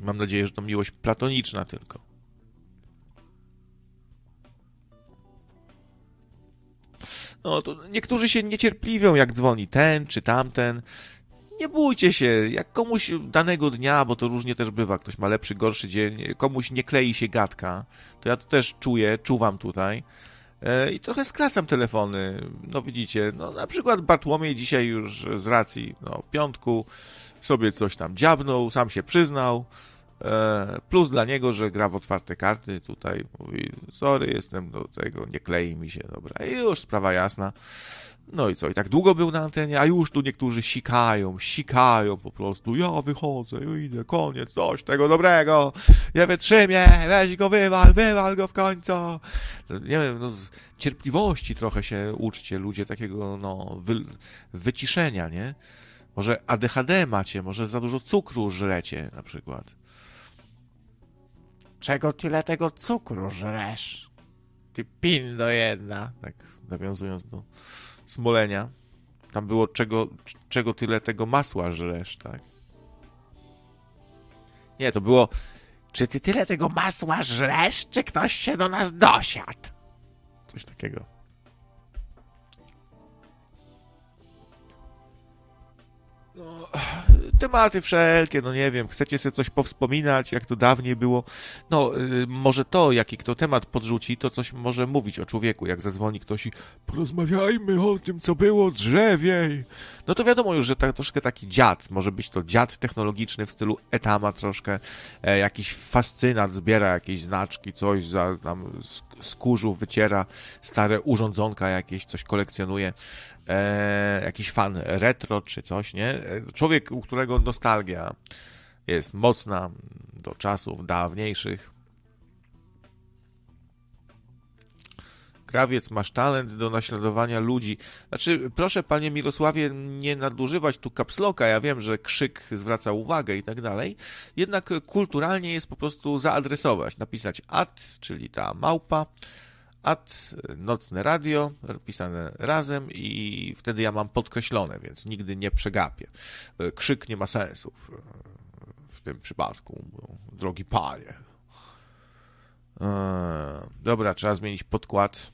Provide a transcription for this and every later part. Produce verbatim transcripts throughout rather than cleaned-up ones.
Mam nadzieję, że to miłość platoniczna tylko. No, to niektórzy się niecierpliwią, jak dzwoni ten czy tamten. Nie bójcie się, jak komuś danego dnia, bo to różnie też bywa, ktoś ma lepszy, gorszy dzień, komuś nie klei się gadka, to ja to też czuję, czuwam tutaj i trochę skracam telefony. No widzicie, no na przykład Bartłomiej dzisiaj już z racji no, piątku sobie coś tam dziabnął, sam się przyznał, plus dla niego, że gra w otwarte karty, tutaj mówi, sorry, jestem do tego, nie klei mi się, dobra, i już sprawa jasna. No i co, i tak długo był na antenie, a już tu niektórzy sikają, sikają po prostu, ja wychodzę, ja idę, koniec, coś tego dobrego, nie wytrzymię, weź go wywal, wywal go w końcu. Nie wiem, no, cierpliwości trochę się uczcie, ludzie, takiego, no, wy, wyciszenia, nie? Może A D H D macie, może za dużo cukru żrecie, na przykład. Czego tyle tego cukru żresz? Ty pindo jedna, tak nawiązując do Smolenia. Tam było czego, czego tyle tego masła żresz, tak? Nie, to było czy ty tyle tego masła żresz, czy ktoś się do nas dosiadł? Coś takiego. No, tematy wszelkie, no nie wiem, chcecie sobie coś powspominać, jak to dawniej było, no y, może to, jaki kto temat podrzuci, to coś może mówić o człowieku, jak zadzwoni ktoś i porozmawiajmy o tym, co było drzewiej. No to wiadomo już, że tak, troszkę taki dziad, może być to dziad technologiczny w stylu Etama troszkę, e, jakiś fascynat zbiera jakieś znaczki, coś za, tam z, z kurzu wyciera stare urządzonka jakieś, coś kolekcjonuje. E, jakiś fan retro czy coś, nie? Człowiek, u którego nostalgia jest mocna do czasów dawniejszych. Krawiec, masz talent do naśladowania ludzi. Znaczy, proszę panie Mirosławie, nie nadużywać tu kapsloka. Ja wiem, że krzyk zwraca uwagę i tak dalej. Jednak kulturalnie jest po prostu zaadresować, napisać at, czyli ta małpa, at nocne radio, pisane razem i wtedy ja mam podkreślone, więc nigdy nie przegapię. Krzyk nie ma sensu w, w tym przypadku, drogi panie. Eee, dobra, trzeba zmienić podkład,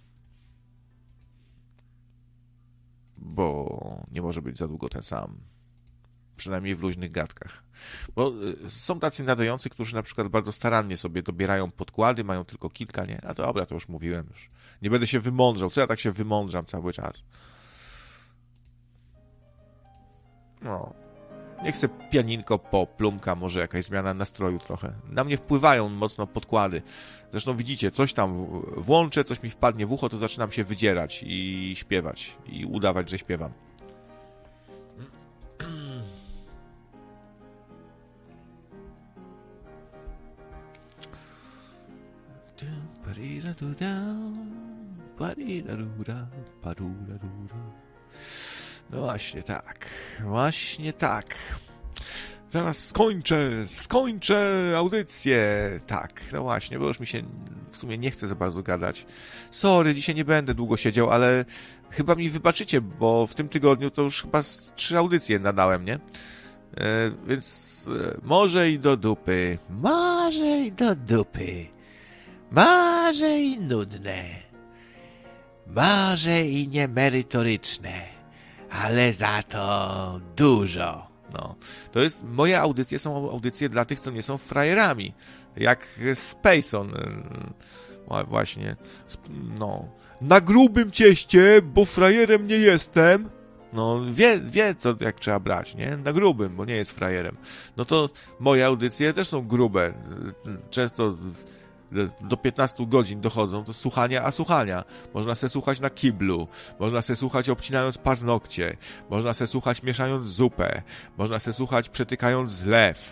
bo nie może być za długo ten sam. Przynajmniej w luźnych gadkach. Bo są tacy nadający, którzy na przykład bardzo starannie sobie dobierają podkłady, mają tylko kilka, nie? A to dobra, to już mówiłem już. Nie będę się wymądrzał. Co ja tak się wymądrzam cały czas? No. Niech se pianinko poplumka, może jakaś zmiana nastroju trochę. Na mnie wpływają mocno podkłady. Zresztą widzicie, coś tam włączę, coś mi wpadnie w ucho, to zaczynam się wydzierać i śpiewać. I udawać, że śpiewam. No właśnie tak, właśnie tak. Zaraz skończę, skończę audycję. Tak, no właśnie, bo już mi się w sumie nie chce za bardzo gadać. Sorry, dzisiaj nie będę długo siedział, ale chyba mi wybaczycie, bo w tym tygodniu to już chyba z trzy audycje nadałem, nie? E, więc e, może i do dupy. Może i do dupy. Może i nudne. Może i niemerytoryczne. Ale za to dużo. No, to jest, moje audycje są audycje dla tych, co nie są frajerami. Jak Spacon. Właśnie. No. Na grubym cieście, bo frajerem nie jestem. No, wie, wie co, jak trzeba brać, nie? Na grubym, bo nie jest frajerem. No to moje audycje też są grube. Często do piętnastu godzin dochodzą, to słuchania, a słuchania. Można se słuchać na kiblu, można se słuchać obcinając paznokcie, można se słuchać mieszając zupę, można se słuchać przetykając zlew.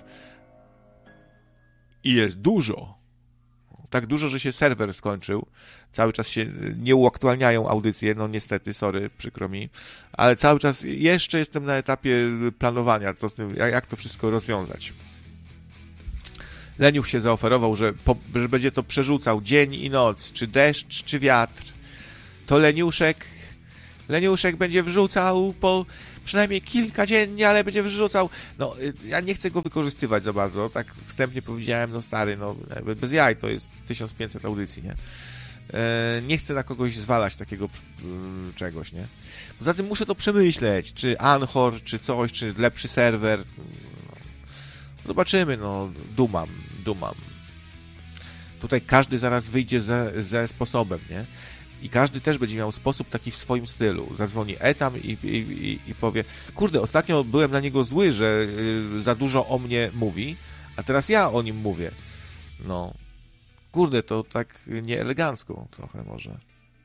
I jest dużo. Tak dużo, że się serwer skończył. Cały czas się nie uaktualniają audycje, no niestety, sorry, przykro mi. Ale cały czas jeszcze jestem na etapie planowania, co z tym, jak to wszystko rozwiązać. Leniuch się zaoferował, że, po, że będzie to przerzucał dzień i noc, czy deszcz, czy wiatr. To Leniuszek Leniuszek będzie wrzucał po przynajmniej kilka dziennie, ale będzie wrzucał. No, ja nie chcę go wykorzystywać za bardzo. Tak wstępnie powiedziałem, no stary, no bez jaj, to jest tysiąc pięćset audycji, nie? Nie chcę na kogoś zwalać takiego czegoś, nie? Poza tym muszę to przemyśleć, czy Anchor, czy coś, czy lepszy serwer. Zobaczymy, no, dumam, dumam. Tutaj każdy zaraz wyjdzie ze, ze sposobem, nie? I każdy też będzie miał sposób taki w swoim stylu. Zadzwoni Etam i, i, i, i powie, kurde, ostatnio byłem na niego zły, że y, za dużo o mnie mówi, a teraz ja o nim mówię. No, kurde, to tak nieelegancko trochę może.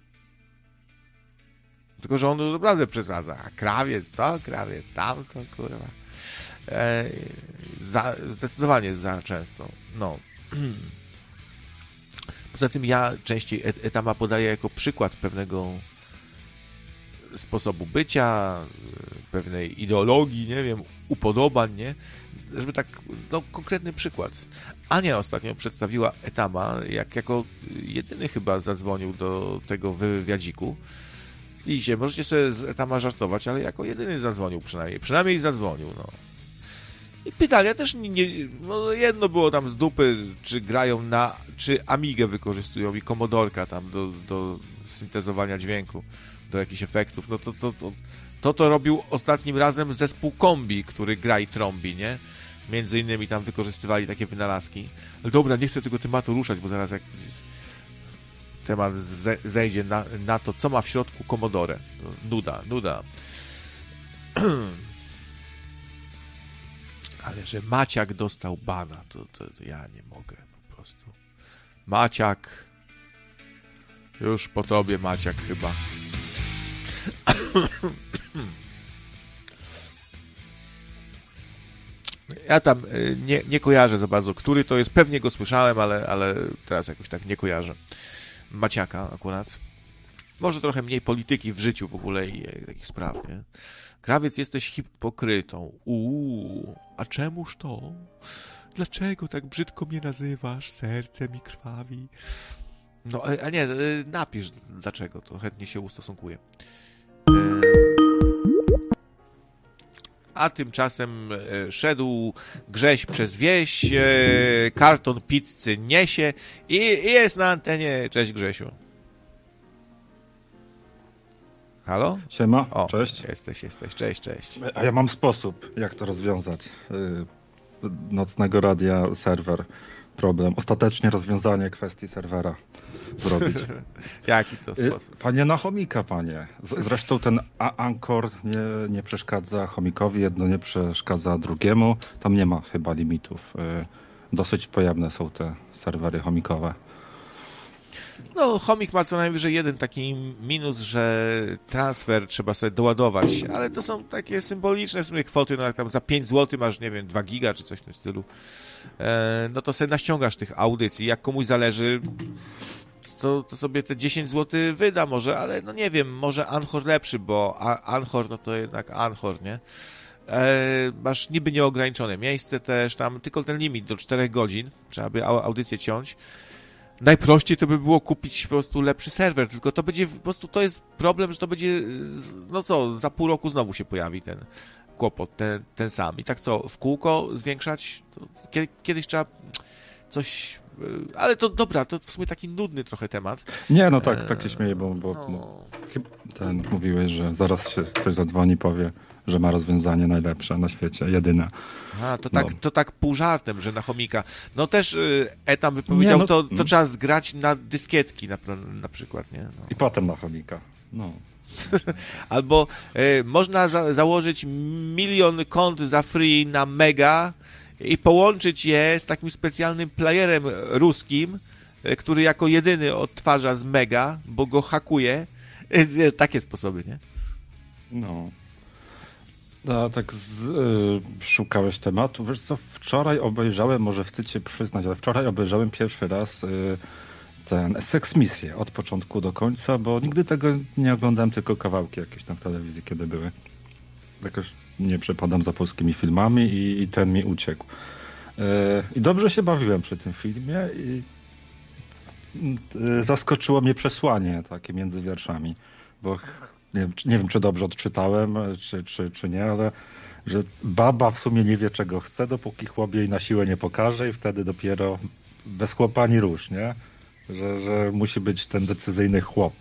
Tylko, że on naprawdę przesadza. A krawiec to, krawiec tamto, kurwa. E, za, zdecydowanie za często. No. Poza tym ja częściej Etama podaję jako przykład pewnego sposobu bycia, pewnej ideologii, nie wiem, upodobań, nie? Żeby tak, no, konkretny przykład. Ania ostatnio przedstawiła Etama, jak jako jedyny chyba zadzwonił do tego wywiadziku. Widzicie, możecie sobie z Etama żartować, ale jako jedyny zadzwonił przynajmniej. Przynajmniej zadzwonił, no. I pytania też nie, no jedno było tam z dupy, czy grają na, czy Amigę wykorzystują i Commodorka tam do, do syntezowania dźwięku, do jakichś efektów. No to to, to to to robił ostatnim razem zespół Kombi, który gra i trąbi, nie? Między innymi tam wykorzystywali takie wynalazki. Ale dobra, nie chcę tego tematu ruszać, bo zaraz jak temat ze, zejdzie na, na to, co ma w środku Commodore. Nuda, nuda. Ale że Maciak dostał bana, to, to, to ja nie mogę po prostu. Maciak. Już po tobie, Maciak, chyba. Ja tam nie, nie kojarzę za bardzo, który to jest. Pewnie go słyszałem, ale, ale teraz jakoś tak nie kojarzę. Maciaka akurat. Może trochę mniej polityki w życiu w ogóle i takich spraw, nie? Krawiec, jesteś hipokrytą. Uuu, a czemuż to? Dlaczego tak brzydko mnie nazywasz? Serce mi krwawi. No, a nie, napisz dlaczego, to chętnie się ustosunkuję. A tymczasem szedł Grześ przez wieś, karton pizzy niesie i jest na antenie. Cześć, Grzesiu. Halo? Siema, o, cześć. Jesteś, jesteś, cześć, cześć. A ja mam sposób, jak to rozwiązać. Yy, nocnego radia, serwer, problem. Ostatecznie rozwiązanie kwestii serwera zrobić. Jaki to sposób? Panie na chomika, panie. Zresztą ten Anchor nie, nie przeszkadza chomikowi, jedno nie przeszkadza drugiemu. Tam nie ma chyba limitów. Yy, dosyć pojemne są te serwery chomikowe. No, chomik ma co najwyżej jeden taki minus, że transfer trzeba sobie doładować, ale to są takie symboliczne w sumie kwoty, no jak tam za pięć złotych masz, nie wiem, dwa giga czy coś w tym stylu, e, no to sobie naściągasz tych audycji. Jak komuś zależy, to, to sobie te dziesięć złotych wyda może, ale no nie wiem, może Anchor lepszy, bo Anchor, no to jednak Anchor, nie? E, masz niby nieograniczone miejsce też, tam tylko ten limit do czterech godzin, trzeba by audycję ciąć. Najprościej to by było kupić po prostu lepszy serwer, tylko to będzie, po prostu to jest problem, że to będzie, no co, za pół roku znowu się pojawi ten kłopot, ten, ten sam. I tak co, w kółko zwiększać? To kiedyś trzeba coś, ale to dobra, to w sumie taki nudny trochę temat. Nie, no tak, tak się śmieję, bo, bo no. No, ten mówiłeś, że zaraz się ktoś zadzwoni, powie, że ma rozwiązanie najlepsze na świecie, jedyne. A, to tak, no. to tak pół żartem, że na chomika. No też y, Etam by powiedział, nie, no, to, to trzeba zgrać na dyskietki na, na przykład, nie? No. I potem na chomika, no. Albo y, można za, założyć milion kont za free na Mega i połączyć je z takim specjalnym playerem ruskim, y, który jako jedyny odtwarza z Mega, bo go hakuje. Y, takie sposoby, nie? No. A tak z, y, szukałeś tematu. Wiesz co, wczoraj obejrzałem, może wstyd się przyznać, ale wczoraj obejrzałem pierwszy raz y, ten Sex Misję od początku do końca, bo nigdy tego nie oglądałem, tylko kawałki jakieś tam w telewizji, kiedy były. Jakoś nie przepadam za polskimi filmami i, i ten mi uciekł. Y, I dobrze się bawiłem przy tym filmie i y, zaskoczyło mnie przesłanie takie między wierszami, bo nie wiem, nie wiem czy dobrze odczytałem, czy, czy, czy nie, ale że baba w sumie nie wie, czego chce, dopóki chłop jej na siłę nie pokaże i wtedy dopiero bez chłopa ani rusz, nie? Że, że musi być ten decyzyjny chłop.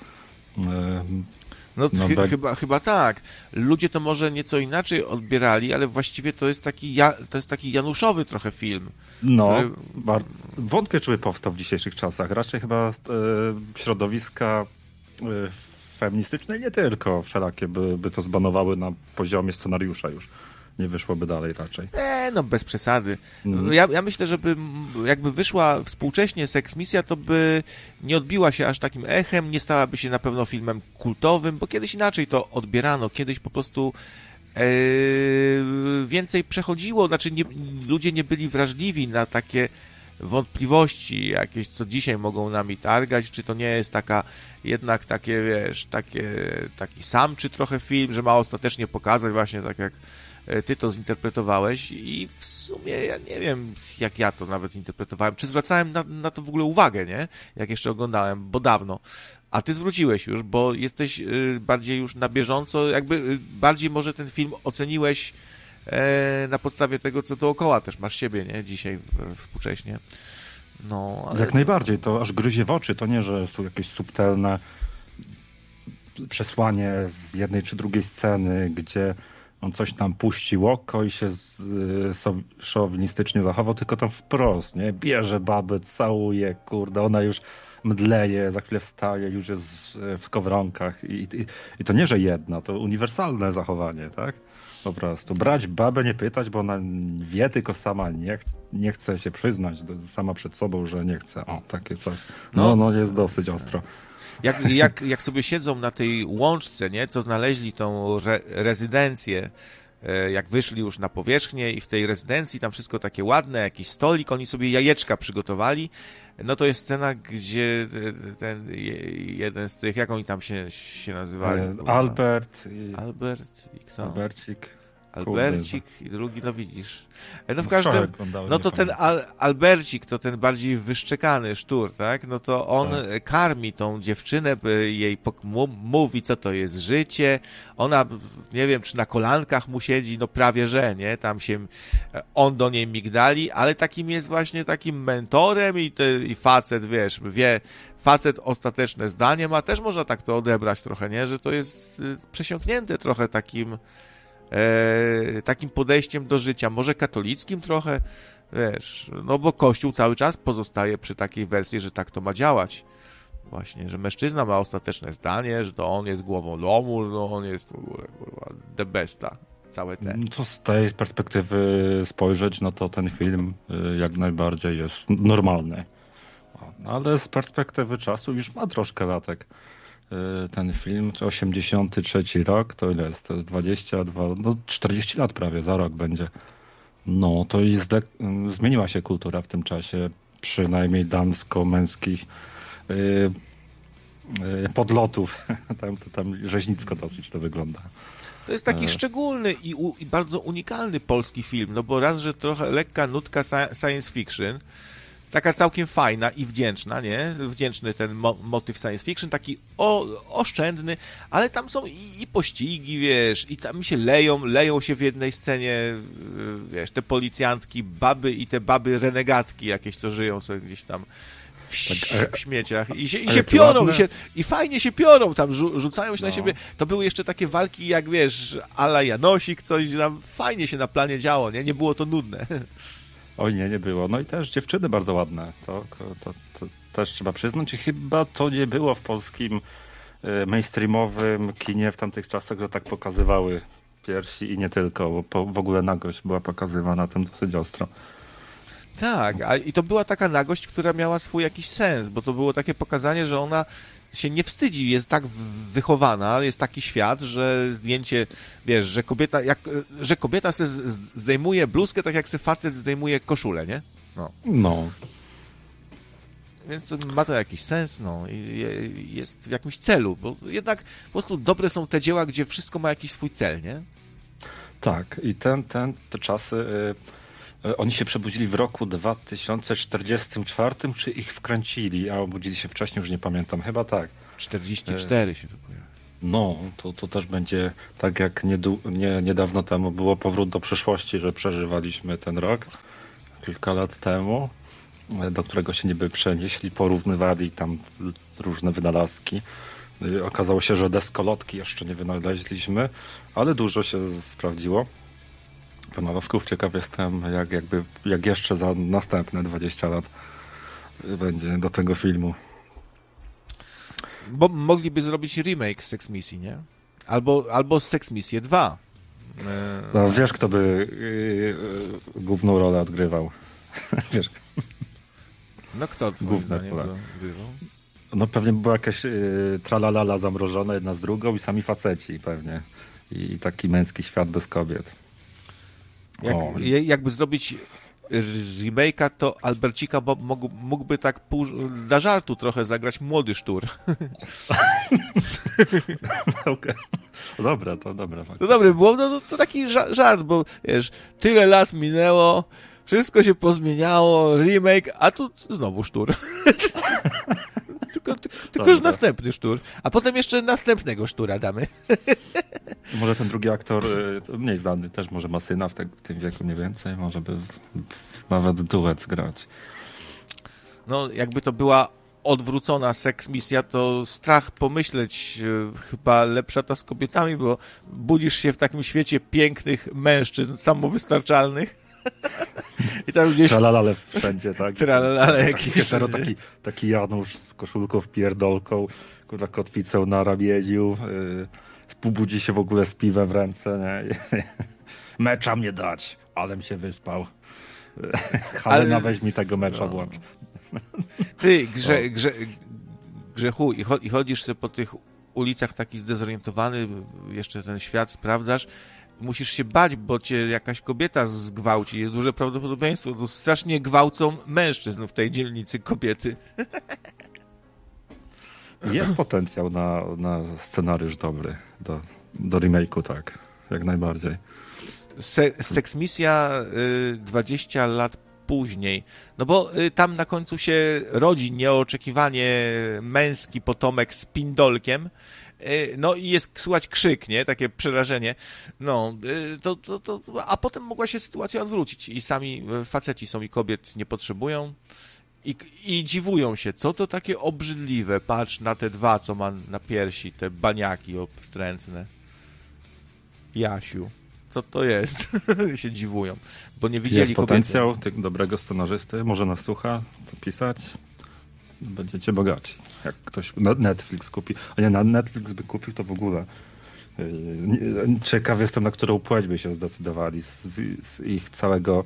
No, no ch- chyba, chyba tak. Ludzie to może nieco inaczej odbierali, ale właściwie to jest taki, ja, to jest taki januszowy trochę film. No, który... bar- wątpię, czy by powstał w dzisiejszych czasach. Raczej chyba e, środowiska e, feministyczne, nie tylko wszelakie, by, by to zbanowały na poziomie scenariusza już. Nie wyszłoby dalej raczej. E, no bez przesady. Mm. Ja, ja myślę, że by, jakby wyszła współcześnie Seksmisja, to by nie odbiła się aż takim echem, nie stałaby się na pewno filmem kultowym, bo kiedyś inaczej to odbierano. Kiedyś po prostu e, więcej przechodziło, znaczy nie, ludzie nie byli wrażliwi na takie wątpliwości jakieś, co dzisiaj mogą nami targać, czy to nie jest taka, jednak takie, wiesz, takie, taki samczy trochę film, że ma ostatecznie pokazać właśnie tak jak ty to zinterpretowałeś i w sumie ja nie wiem, jak ja to nawet interpretowałem, czy zwracałem na, na to w ogóle uwagę, nie? Jak jeszcze oglądałem, bo dawno. A ty zwróciłeś już, bo jesteś bardziej już na bieżąco, jakby bardziej może ten film oceniłeś na podstawie tego, co dookoła też masz siebie, nie? Dzisiaj współcześnie. No, ale... Jak najbardziej, to aż gryzie w oczy, to nie, że są jakieś subtelne przesłanie z jednej czy drugiej sceny, gdzie on coś tam puścił oko i się z, so, szowinistycznie zachował, tylko tam wprost, nie? Bierze babę, całuje, kurde, ona już mdleje, za chwilę wstaje, już jest w skowronkach i, i, i to nie, że jedna, to uniwersalne zachowanie, tak? Po prostu. Brać babę, nie pytać, bo ona wie, tylko sama nie, ch nie chce się przyznać sama przed sobą, że nie chce. O, takie coś. No, no, no jest dosyć ostro. Jak, jak, jak sobie siedzą na tej łączce, nie, co znaleźli tą re rezydencję, jak wyszli już na powierzchnię i w tej rezydencji tam wszystko takie ładne, jakiś stolik, oni sobie jajeczka przygotowali, no to jest scena, gdzie ten jeden z tych, jak oni tam się, się nazywali? Albert. I... Albert i kto? Albercik. Albercik i drugi, no widzisz. No w każdym, no to ten Al Albercik, to ten bardziej wyszczekany sztur, tak? No to on tak. karmi tą dziewczynę, jej mówi, co to jest życie. Ona, nie wiem, czy na kolankach mu siedzi, no prawie że, nie? Tam się, on do niej migdali, ale takim jest właśnie takim mentorem i, te, i facet, wiesz, wie, facet ostateczne zdanie ma, też można tak to odebrać trochę, nie? Że to jest przesiąknięte trochę takim E, takim podejściem do życia, może katolickim trochę, wiesz, no bo Kościół cały czas pozostaje przy takiej wersji, że tak to ma działać. Właśnie, że mężczyzna ma ostateczne zdanie, że to on jest głową domu, no on jest w ogóle kurwa, the besta, całe te. Co z tej perspektywy spojrzeć, no to ten film jak najbardziej jest normalny. Ale z perspektywy czasu już ma troszkę latek. Ten film, to osiemdziesiąty trzeci rok, to ile jest? To jest dwadzieścia dwa, no czterdzieści lat prawie, za rok będzie. No, to jest, zmieniła się kultura w tym czasie, przynajmniej damsko-męskich yy, yy, podlotów. Tam, to, tam rzeźnicko dosyć to wygląda. To jest taki e... szczególny i, u, i bardzo unikalny polski film, no bo raz, że trochę lekka nutka science fiction, taka całkiem fajna i wdzięczna, nie? Wdzięczny ten mo motyw science fiction, taki o, oszczędny, ale tam są i, i pościgi, wiesz, i tam się leją, leją się w jednej scenie, wiesz, te policjantki, baby i te baby renegatki jakieś, co żyją sobie gdzieś tam w, tak, w śmieciach i się, i się piorą, i, się, i fajnie się piorą tam, rzu rzucają się no. na siebie. To były jeszcze takie walki, jak wiesz, a la Janosik, coś tam fajnie się na planie działo, nie? Nie było to nudne. Oj nie, nie było. No i też dziewczyny bardzo ładne. To, to, to też trzeba przyznać. I chyba to nie było w polskim mainstreamowym kinie w tamtych czasach, że tak pokazywały piersi i nie tylko, bo po, w ogóle nagość była pokazywana tym dosyć ostro. Tak, a i to była taka nagość, która miała swój jakiś sens, bo to było takie pokazanie, że ona się nie wstydzi, jest tak wychowana, jest taki świat, że zdjęcie, wiesz, że kobieta, jak, że kobieta se zdejmuje bluzkę, tak jak se facet zdejmuje koszulę, nie? No. no. Więc to ma to jakiś sens, no, i jest w jakimś celu, bo jednak po prostu dobre są te dzieła, gdzie wszystko ma jakiś swój cel, nie? Tak, i ten, ten, te czasy... Y Oni się przebudzili w roku dwa tysiące czterdziestym czwartym, czy ich wkręcili, a obudzili się wcześniej, już nie pamiętam, chyba tak. czterdzieści cztery się to pojawia. No, to, to też będzie tak jak nie, nie, niedawno temu było Powrót do przyszłości, że przeżywaliśmy ten rok kilka lat temu, do którego się niby przenieśli, porównywali tam różne wynalazki. Okazało się, że deskolotki jeszcze nie wynaleźliśmy, ale dużo się sprawdziło wynalazków. Ciekaw jestem, jak, jakby, jak jeszcze za następne dwadzieścia lat będzie do tego filmu. Bo mogliby zrobić remake Sex Misji, nie? Albo, albo Sex Misję dwa. No, wiesz, kto by yy, główną rolę odgrywał? Wiesz. No kto twoim zdaniem odgrywał? No pewnie by była jakaś yy, tralalala zamrożona jedna z drugą i sami faceci pewnie. I, i taki męski świat bez kobiet. Jak, jakby zrobić remake'a, to Albercika Bob mógł, mógłby tak pół, dla żartu trochę zagrać młody sztur. Okay. Dobra, to dobra. To dobre było, no to taki żart, bo wiesz, tyle lat minęło, wszystko się pozmieniało, remake, a tu znowu sztur. tylko tylko już następny sztur, a potem jeszcze następnego sztura damy. Może ten drugi aktor, mniej znany, też może ma syna w, te, w tym wieku mniej więcej, może by nawet duet grać. No, jakby to była odwrócona Sex Misja, to strach pomyśleć, chyba lepsza ta z kobietami, bo budzisz się w takim świecie pięknych mężczyzn, samowystarczalnych. I tam gdzieś... Tralalale wszędzie, tak? Tralalale taki, hetero, taki, taki Janusz z koszulką w pierdolką, kurwa kotwicą na ramieniu, yy, budzi się w ogóle z piwem w ręce, nie? Mecza mnie dać, alem się wyspał. Halena, weź mi tego mecza no. włącz. Ty, grze, grze, grzechu, i, cho, i chodzisz sobie po tych ulicach taki zdezorientowany, jeszcze ten świat sprawdzasz, musisz się bać, bo cię jakaś kobieta zgwałci. Jest duże prawdopodobieństwo. To strasznie gwałcą mężczyzn w tej dzielnicy kobiety. Jest potencjał na, na scenariusz dobry. Do, do remake'u, tak. Jak najbardziej. Se, Sex Misja y, dwadzieścia lat później. No bo y, tam na końcu się rodzi nieoczekiwanie męski potomek z pindolkiem. No i jest słychać krzyk, nie? Takie przerażenie. No, to, to, to, a potem mogła się sytuacja odwrócić i sami faceci są i kobiet nie potrzebują i, i dziwują się, co to takie obrzydliwe. Patrz na te dwa, co ma na piersi, te baniaki obstrętne. Jasiu, co to jest? się dziwują, bo nie widzieli jest kobiety. Potencjał tego dobrego scenarzysty, może nas słucha, to pisać. Będziecie bogaci. Jak ktoś Netflix kupi, a nie, na Netflix by kupił, to w ogóle. Ciekaw jestem, na którą płeć by się zdecydowali z, z ich całego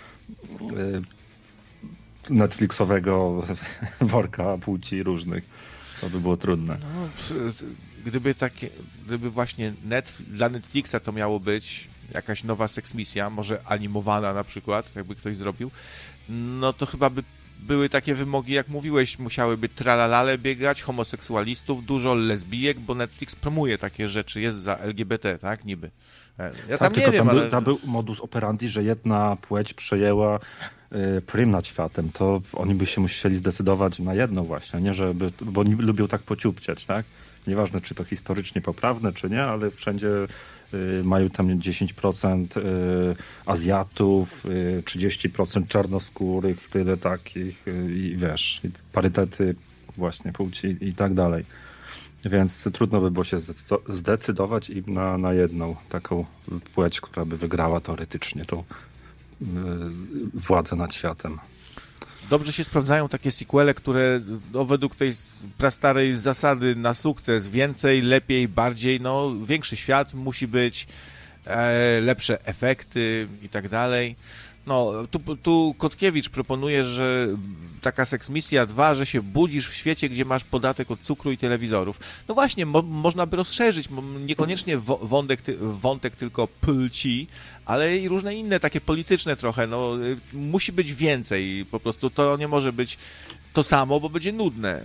Netflixowego worka płci różnych. To by było trudne. No, gdyby takie, gdyby właśnie Netf- dla Netflixa to miało być jakaś nowa Sex Misja, może animowana na przykład, jakby ktoś zrobił, no to chyba by były takie wymogi, jak mówiłeś, musiałyby tralalale biegać, homoseksualistów, dużo lesbijek, bo Netflix promuje takie rzeczy, jest za L G B T, tak? Niby. Ja tam tak, nie tylko wiem, tam, ale... był, tam był modus operandi, że jedna płeć przejęła y, prym nad światem, to oni by się musieli zdecydować na jedną właśnie, nie żeby, bo oni lubią tak pociupciać, tak? Nieważne, czy to historycznie poprawne, czy nie, ale wszędzie y, mają tam dziesięć procent y, Azjatów, y, trzydzieści procent czarnoskórych, tyle takich y, i wiesz, i parytety właśnie płci i tak dalej. Więc trudno by było się zdecydować i na, na jedną taką płeć, która by wygrała teoretycznie tą y, władzę nad światem. Dobrze się sprawdzają takie sequele, które no, według tej prastarej zasady na sukces więcej, lepiej, bardziej, no większy świat musi być, e, lepsze efekty i tak dalej. No, tu, tu Kotkiewicz proponuje, że taka Sex Misja dwa, że się budzisz w świecie, gdzie masz podatek od cukru i telewizorów. No właśnie, mo, można by rozszerzyć, niekoniecznie wątek, wątek tylko płci, ale i różne inne, takie polityczne trochę. No, musi być więcej, po prostu to nie może być to samo, bo będzie nudne.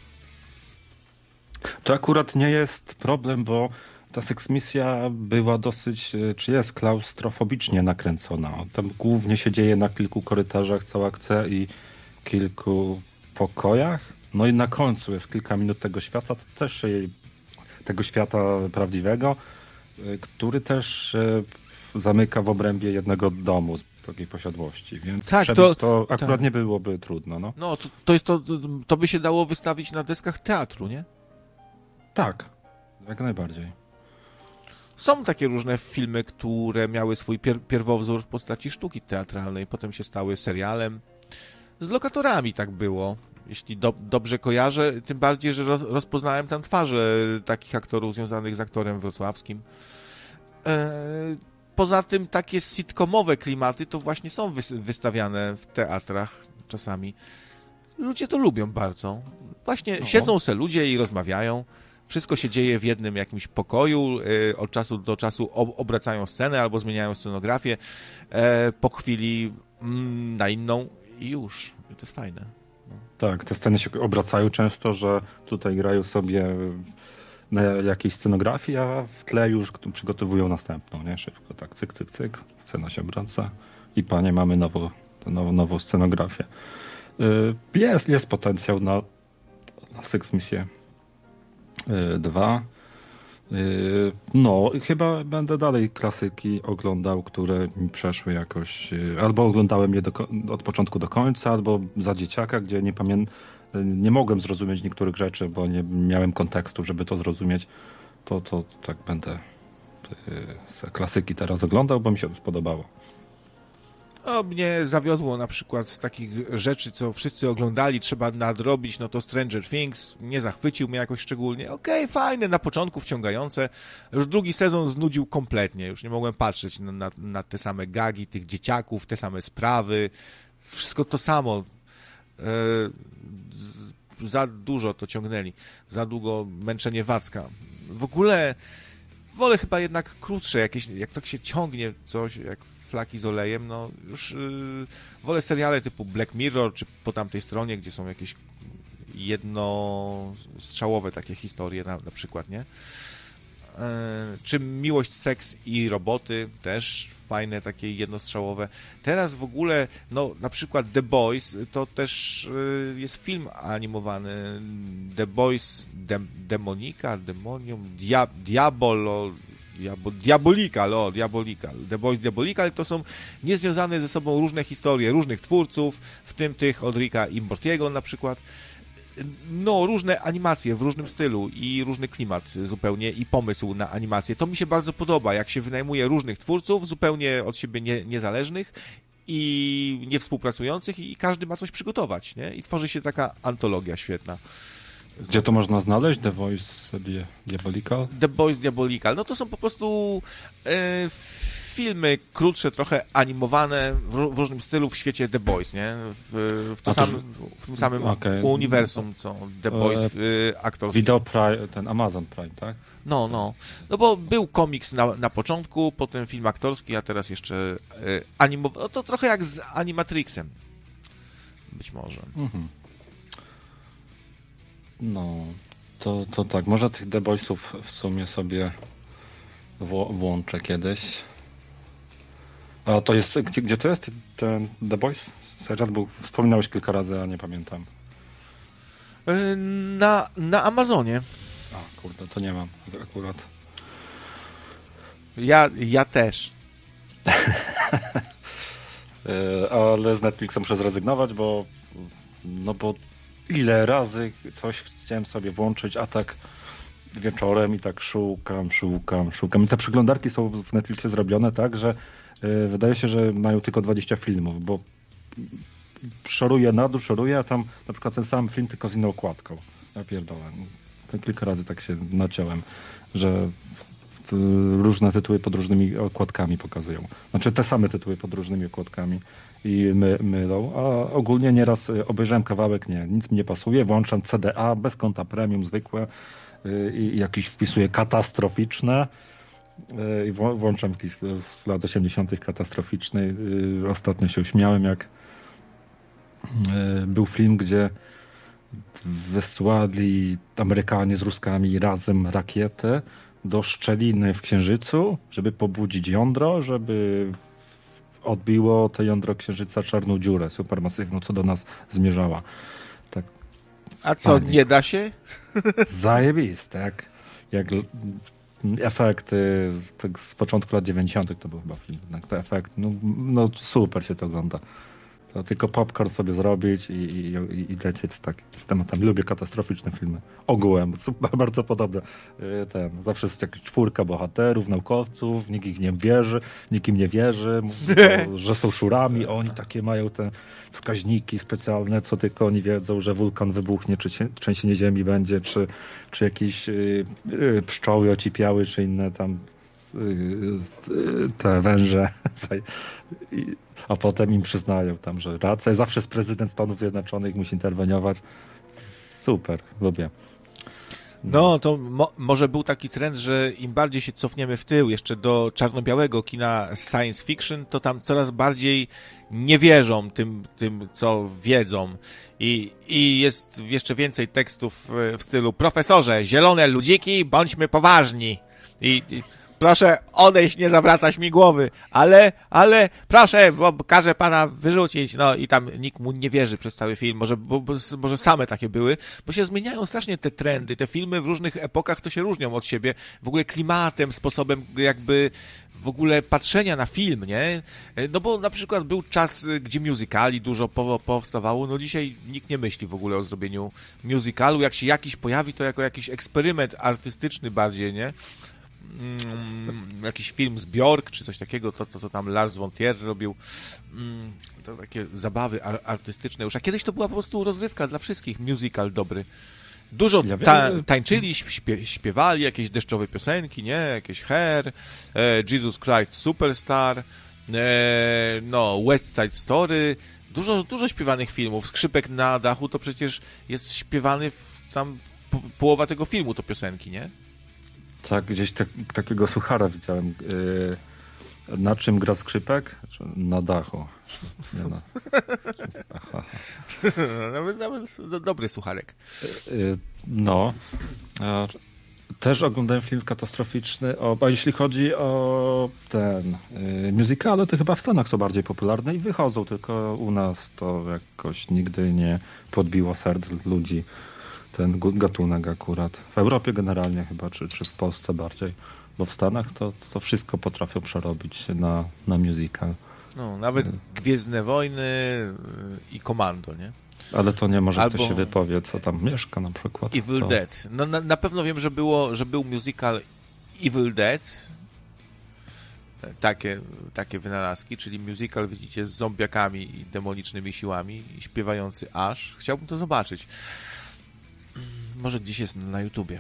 To akurat nie jest problem, bo ta seksmisja była dosyć, czy jest klaustrofobicznie nakręcona. Tam głównie się dzieje na kilku korytarzach, cała akcja i kilku pokojach. No i na końcu jest kilka minut tego świata, to też się jej tego świata prawdziwego, który też zamyka w obrębie jednego domu z takiej posiadłości, więc tak, to, to, to akurat tak. nie byłoby trudno. No, no to, to, jest to, to by się dało wystawić na deskach teatru, nie? Tak, jak najbardziej. Są takie różne filmy, które miały swój pier- pierwowzór w postaci sztuki teatralnej, potem się stały serialem. Z Lokatorami tak było, jeśli do, dobrze kojarzę, tym bardziej, że roz, rozpoznałem tam twarze takich aktorów związanych z aktorem wrocławskim. E, poza tym takie sitcomowe klimaty to właśnie są wy- wystawiane w teatrach czasami. Ludzie to lubią bardzo. Właśnie no. Siedzą se ludzie i rozmawiają. Wszystko się dzieje w jednym jakimś pokoju, e, od czasu do czasu ob- obracają scenę albo zmieniają scenografię, e, po chwili mm, na inną i już. I to jest fajne. No. Tak, te sceny się obracają często, że tutaj grają sobie na jakiejś scenografii, a w tle już przygotowują następną, nie? Szybko, tak, cyk, cyk, cyk, scena się obraca i panie, mamy nowo, nową, nową scenografię. Jest, jest potencjał na, na Six Missie dwa. No, chyba będę dalej klasyki oglądał, które mi przeszły jakoś, albo oglądałem je do, od początku do końca, albo za dzieciaka, gdzie nie pamiętam, nie mogłem zrozumieć niektórych rzeczy, bo nie miałem kontekstu, żeby to zrozumieć. To, to tak będę z klasyki teraz oglądał, bo mi się to spodobało. O, mnie zawiodło na przykład z takich rzeczy, co wszyscy oglądali, trzeba nadrobić, no to Stranger Things nie zachwycił mnie jakoś szczególnie. Okej, okay, fajne, na początku wciągające. Już drugi sezon znudził kompletnie. Już nie mogłem patrzeć na, na, na te same gagi tych dzieciaków, te same sprawy. Wszystko to samo. E, z, za dużo to ciągnęli. Za długo męczenie Wacka. W ogóle wolę chyba jednak krótsze jakieś, jak tak się ciągnie coś, jak flaki z olejem, no już yy, wolę seriale typu Black Mirror, czy po tamtej stronie, gdzie są jakieś jednostrzałowe takie historie na, na przykład, nie? Yy, czy Miłość, Seks i Roboty, też fajne, takie jednostrzałowe. Teraz w ogóle, no na przykład The Boys, to też yy, jest film animowany. The Boys, Dem- Demonika, Demonium, Dia- Diabolo, Diabo, Diabolical, o, Diabolical. The Boys Diabolical to są niezwiązane ze sobą różne historie, różnych twórców, w tym tych od Ricka i Mortiego na przykład. No, różne animacje w różnym stylu i różny klimat zupełnie i pomysł na animację. To mi się bardzo podoba, jak się wynajmuje różnych twórców, zupełnie od siebie nie, niezależnych i niewspółpracujących i każdy ma coś przygotować, nie? I tworzy się taka antologia świetna. Gdzie to można znaleźć? The Voice Diabolical? The Boys Diabolical. No to są po prostu e, filmy krótsze, trochę animowane w, w różnym stylu w świecie The Boys, nie? W, w, to to, samym, w tym samym okay. uniwersum, co The Boys e, aktorskie. Video Prime, ten Amazon Prime, tak? No, no. No bo był komiks na, na początku, potem film aktorski, a teraz jeszcze e, animowany. No to trochę jak z Animatrixem. Być może. Mhm. No, to, to tak. Może tych The Boysów w sumie sobie w- włączę kiedyś. A to jest, gdzie, gdzie to jest ten The Boys? Serial, bo wspominałeś kilka razy, a nie pamiętam. Na, na Amazonie. A, kurde, to nie mam akurat. Ja, ja też. Ale z Netflixa muszę zrezygnować, bo no bo ile razy coś chciałem sobie włączyć, a tak wieczorem i tak szukam, szukam, szukam. I te przeglądarki są w Netflixie zrobione tak, że yy, wydaje się, że mają tylko dwadzieścia filmów, bo szoruję na dół, szoruję, a tam na przykład ten sam film tylko z inną okładką. Ja pierdolę. To kilka razy tak się naciąłem, że różne tytuły pod różnymi okładkami pokazują. Znaczy te same tytuły pod różnymi okładkami i my, mylą, a ogólnie nieraz obejrzałem kawałek, nie, nic mi nie pasuje, włączam C D A bez konta premium zwykłe i jakiś wpisuję katastroficzne i włączam jakiś z lat osiemdziesiątych katastroficzny. Ostatnio się uśmiałem, jak był film, gdzie wysłali Amerykanie z Ruskami razem rakietę do szczeliny w Księżycu, żeby pobudzić jądro, żeby odbiło to jądro Księżyca czarną dziurę supermasywną, co do nas zmierzała. Tak. A co, nie da się? Zajebiste. Jak, jak efekty tak z początku lat dziewięćdziesiątych to był chyba film. Te efekty, no, no super się to ogląda. To tylko popcorn sobie zrobić i, i, i lecieć z, tak, z tematami. Lubię katastroficzne filmy. Ogółem, bardzo podobne. Ten, zawsze jest jakaś czwórka bohaterów, naukowców, nikt ich nie wierzy, nikt im nie wierzy, to, że są szurami, oni takie mają te wskaźniki specjalne, co tylko oni wiedzą, że wulkan wybuchnie, czy trzęsienie ziemi będzie, czy, czy jakieś y, y, pszczoły ocipiały, czy inne tam y, y, te węże. A potem im przyznają tam, że racja. Zawsze jest prezydent Stanów Zjednoczonych, musi interweniować. Super, lubię. No, to mo- może był taki trend, że im bardziej się cofniemy w tył, jeszcze do czarno-białego kina science fiction, to tam coraz bardziej nie wierzą tym, tym co wiedzą. I, i jest jeszcze więcej tekstów w stylu: profesorze, zielone ludziki, bądźmy poważni. I, i proszę odejść, nie zawracać mi głowy, ale, ale proszę, bo każę pana wyrzucić. No i tam nikt mu nie wierzy przez cały film, może, bo, bo, może same takie były, bo się zmieniają strasznie te trendy, te filmy w różnych epokach to się różnią od siebie, w ogóle klimatem, sposobem jakby w ogóle patrzenia na film, nie? No bo na przykład był czas, gdzie musicali dużo powstawało, no dzisiaj nikt nie myśli w ogóle o zrobieniu musicalu, jak się jakiś pojawi, to jako jakiś eksperyment artystyczny bardziej, nie? Mm, jakiś film z Björk, czy coś takiego, to, to co tam Lars von Trier robił, mm, to takie zabawy ar- artystyczne już, a kiedyś to była po prostu rozrywka dla wszystkich, musical dobry. Dużo ta- tańczyli, śpie- śpiewali jakieś deszczowe piosenki, nie? Jakieś Hair, e, Jesus Christ Superstar, e, no, West Side Story, dużo, dużo śpiewanych filmów. Skrzypek na dachu to przecież jest śpiewany w tam po- połowa tego filmu to piosenki, nie? Tak, gdzieś tak, takiego suchara widziałem. Yy, na czym gra skrzypek? Na dachu. Nie no. Aha. Nawet, nawet dobry sucharek. Yy, no. A, też oglądałem film katastroficzny. O, a jeśli chodzi o ten yy, musicale, to chyba w Stanach są bardziej popularne i wychodzą, tylko u nas to jakoś nigdy nie podbiło serc ludzi. Ten gatunek akurat. W Europie generalnie chyba, czy, czy w Polsce bardziej. Bo w Stanach to, to wszystko potrafią przerobić na, na musical. No, nawet Gwiezdne Wojny i Komando, nie? Ale to nie może Albo ktoś się wypowie, co tam mieszka na przykład. Evil to... Dead. No, na, na pewno wiem, że, było, że był musical Evil Dead. Takie, takie wynalazki, czyli musical, widzicie, z zombiakami i demonicznymi siłami i śpiewający Ash. Chciałbym to zobaczyć. Może gdzieś jest na YouTubie.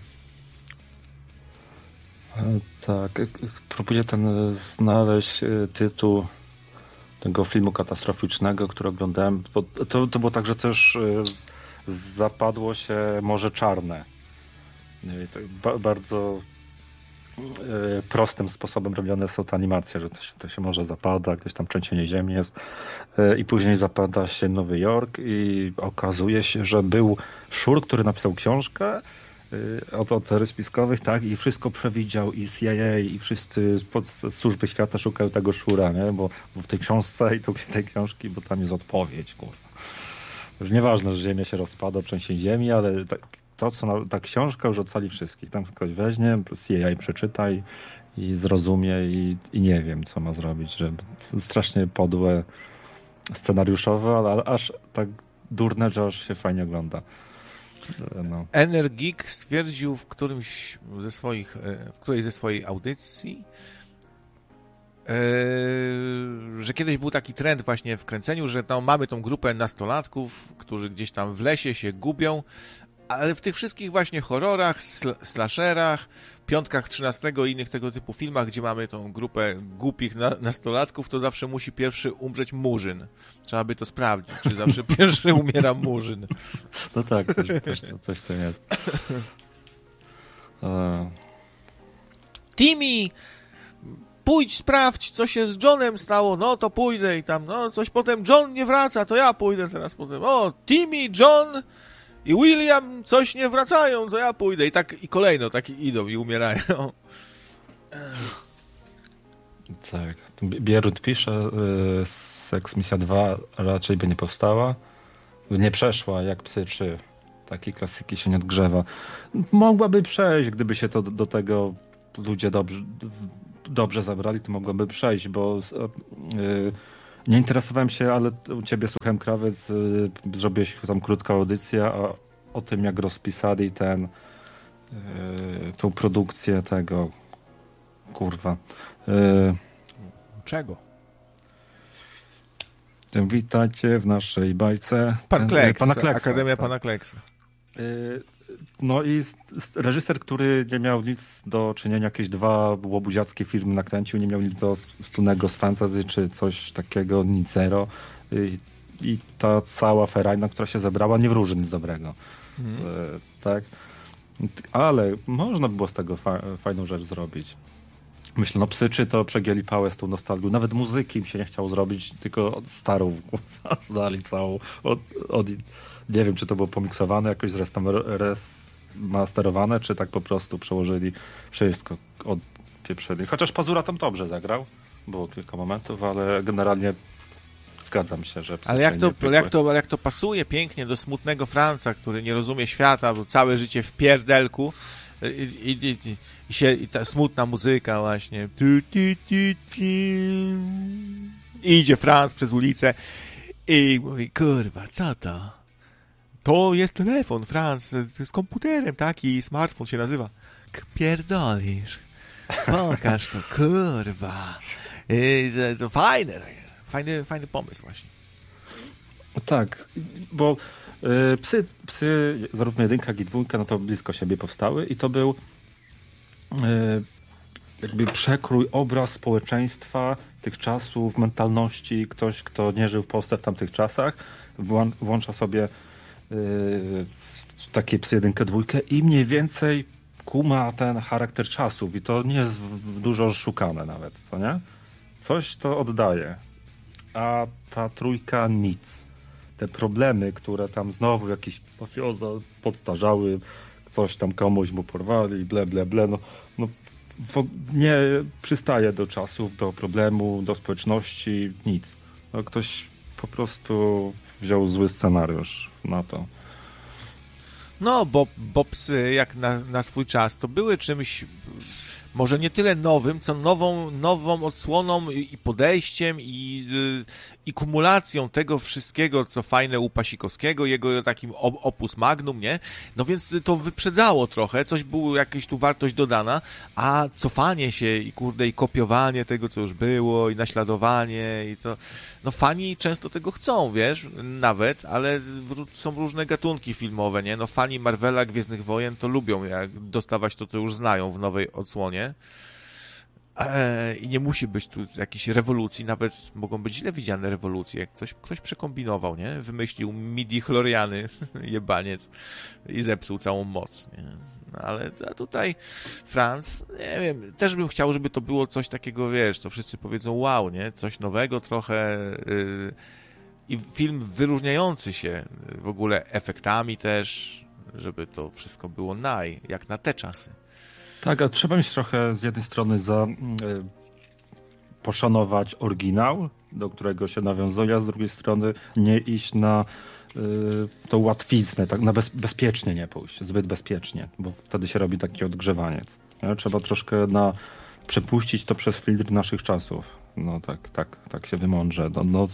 Tak, próbuję ten znaleźć tytuł tego filmu katastroficznego, który oglądałem. To, to było tak, że też zapadło się Morze Czarne. Ba- bardzo prostym sposobem robione są te animacje, że to się, to się może zapada, gdzieś tam trzęsienie ziemi jest i później zapada się Nowy Jork i okazuje się, że był Szur, który napisał książkę od, od teorii spiskowych, tak, i wszystko przewidział i C I A i wszyscy z służby świata szukają tego Szura, nie, bo, bo w tej książce i to, tej książki, bo tam jest odpowiedź, kurwa. Już nieważne, że ziemia się rozpada, trzęsienie ziemi, ale tak, to, co na, ta książka już ocali wszystkich. Tam ktoś weźmie, C I A przeczyta i, i zrozumie i, i nie wiem, co ma zrobić. Że strasznie podłe scenariuszowe, ale aż tak durne, że aż się fajnie ogląda. No. Energik stwierdził w którymś ze swoich, w którejś ze swojej audycji, że kiedyś był taki trend właśnie w kręceniu, że no, mamy tą grupę nastolatków, którzy gdzieś tam w lesie się gubią, ale w tych wszystkich właśnie horrorach, sl- slasherach, piątkach trzynastego i innych tego typu filmach, gdzie mamy tą grupę głupich na- nastolatków, to zawsze musi pierwszy umrzeć Murzyn. Trzeba by to sprawdzić, czy zawsze pierwszy umiera Murzyn. No tak, też, też to, coś w tym jest. E... Timmy! Pójdź, sprawdź, co się z Johnem stało, no to pójdę i tam, no coś potem John nie wraca, to ja pójdę teraz potem. O, Timmy, John i William coś nie wracają, to ja pójdę. I tak i kolejno tak idą i umierają. Tak. Bierut pisze, Sex Misja dwa raczej by nie powstała. Nie przeszła jak Psy trzy. takiej klasyki się nie odgrzewa. Mogłaby przejść, gdyby się to do, do tego ludzie dobrze, dobrze zabrali, to mogłaby przejść, bo yy, nie interesowałem się, ale u ciebie słuchałem, Krawiec, yy, zrobiłeś tam krótką audycję a o tym, jak rozpisali ten yy, tą produkcję tego kurwa. Yy, Czego? Witajcie w naszej bajce. Pan Kleks, Pana Kleksa, Akademia tak. Pana Kleksa. Yy, No i reżyser, który nie miał nic do czynienia, jakieś dwa łobuziackie filmy nakręcił, nie miał nic do wspólnego z fantasy czy coś takiego, nic zero. I, i ta cała ferajna, która się zebrała, nie wróży nic dobrego. Mhm. E, tak? Ale można by było z tego fa- fajną rzecz zrobić. Myślę, no Psyczy to przegięli pałę z tą nostalgią. Nawet muzyki im się nie chciało zrobić, tylko starą zdali całą. Od, od, nie wiem, czy to było pomiksowane, jakoś zremasterowane, czy tak po prostu przełożyli wszystko od pieprzyli. Chociaż Pazura tam dobrze zagrał. Było kilka momentów, ale generalnie zgadzam się, że Psyczy ale jak to, nie jak, to, jak to pasuje pięknie do smutnego Franca, który nie rozumie świata, bo całe życie w pierdelku. I, i, i, i, się, i ta smutna muzyka właśnie. I idzie Franz przez ulicę i mówi, kurwa, co to? To jest telefon, Franz, z komputerem, taki smartfon się nazywa. Pierdolisz. Pokaż to, kurwa. I, to, to fajne, fajny, fajny pomysł właśnie. Tak, bo Psy, psy, zarówno jedynka, jak i dwójka, no to blisko siebie powstały i to był jakby przekrój, obraz społeczeństwa tych czasów, mentalności. Ktoś, kto nie żył w Polsce w tamtych czasach, włącza sobie takie Psy, jedynkę, dwójkę i mniej więcej kuma ten charakter czasów i to nie jest dużo szukane nawet, co nie? Coś to oddaje, a ta trójka nic. Te problemy, które tam znowu jakieś mafioza podstarzały, coś tam komuś mu porwali, ble, ble, ble, no, no nie przystaje do czasów, do problemu, do społeczności, nic. No, ktoś po prostu wziął zły scenariusz na to. No, bo, bo Psy, jak na, na swój czas, to były czymś może nie tyle nowym, co nową, nową odsłoną i podejściem i, i kumulacją tego wszystkiego, co fajne u Pasikowskiego, jego takim opus magnum, nie? No więc to wyprzedzało trochę, coś było, jakaś tu wartość dodana, a cofanie się i kurde, i kopiowanie tego, co już było, i naśladowanie, i to... No fani często tego chcą, wiesz, nawet, ale są różne gatunki filmowe, nie? No fani Marvela, Gwiezdnych Wojen to lubią jak dostawać to, co już znają w nowej odsłonie. Eee, I nie musi być tu jakiejś rewolucji, nawet mogą być źle widziane rewolucje. Ktoś, ktoś przekombinował, nie? Wymyślił midi-chloriany, jebaniec, i zepsuł całą moc, nie? No, ale a tutaj Franz, nie wiem, też bym chciał, żeby to było coś takiego, wiesz, co wszyscy powiedzą wow, nie? Coś nowego trochę yy, i film wyróżniający się w ogóle efektami też, żeby to wszystko było naj, jak na te czasy. Tak, a trzeba mieć trochę z jednej strony za y, poszanować oryginał, do którego się nawiązuje, a z drugiej strony nie iść na y, tą łatwiznę, tak, na bez, bezpiecznie nie pójść, zbyt bezpiecznie, bo wtedy się robi taki odgrzewaniec. Nie? Trzeba troszkę na, przepuścić to przez filtr naszych czasów. No tak, tak, tak się wymądrze. No, no,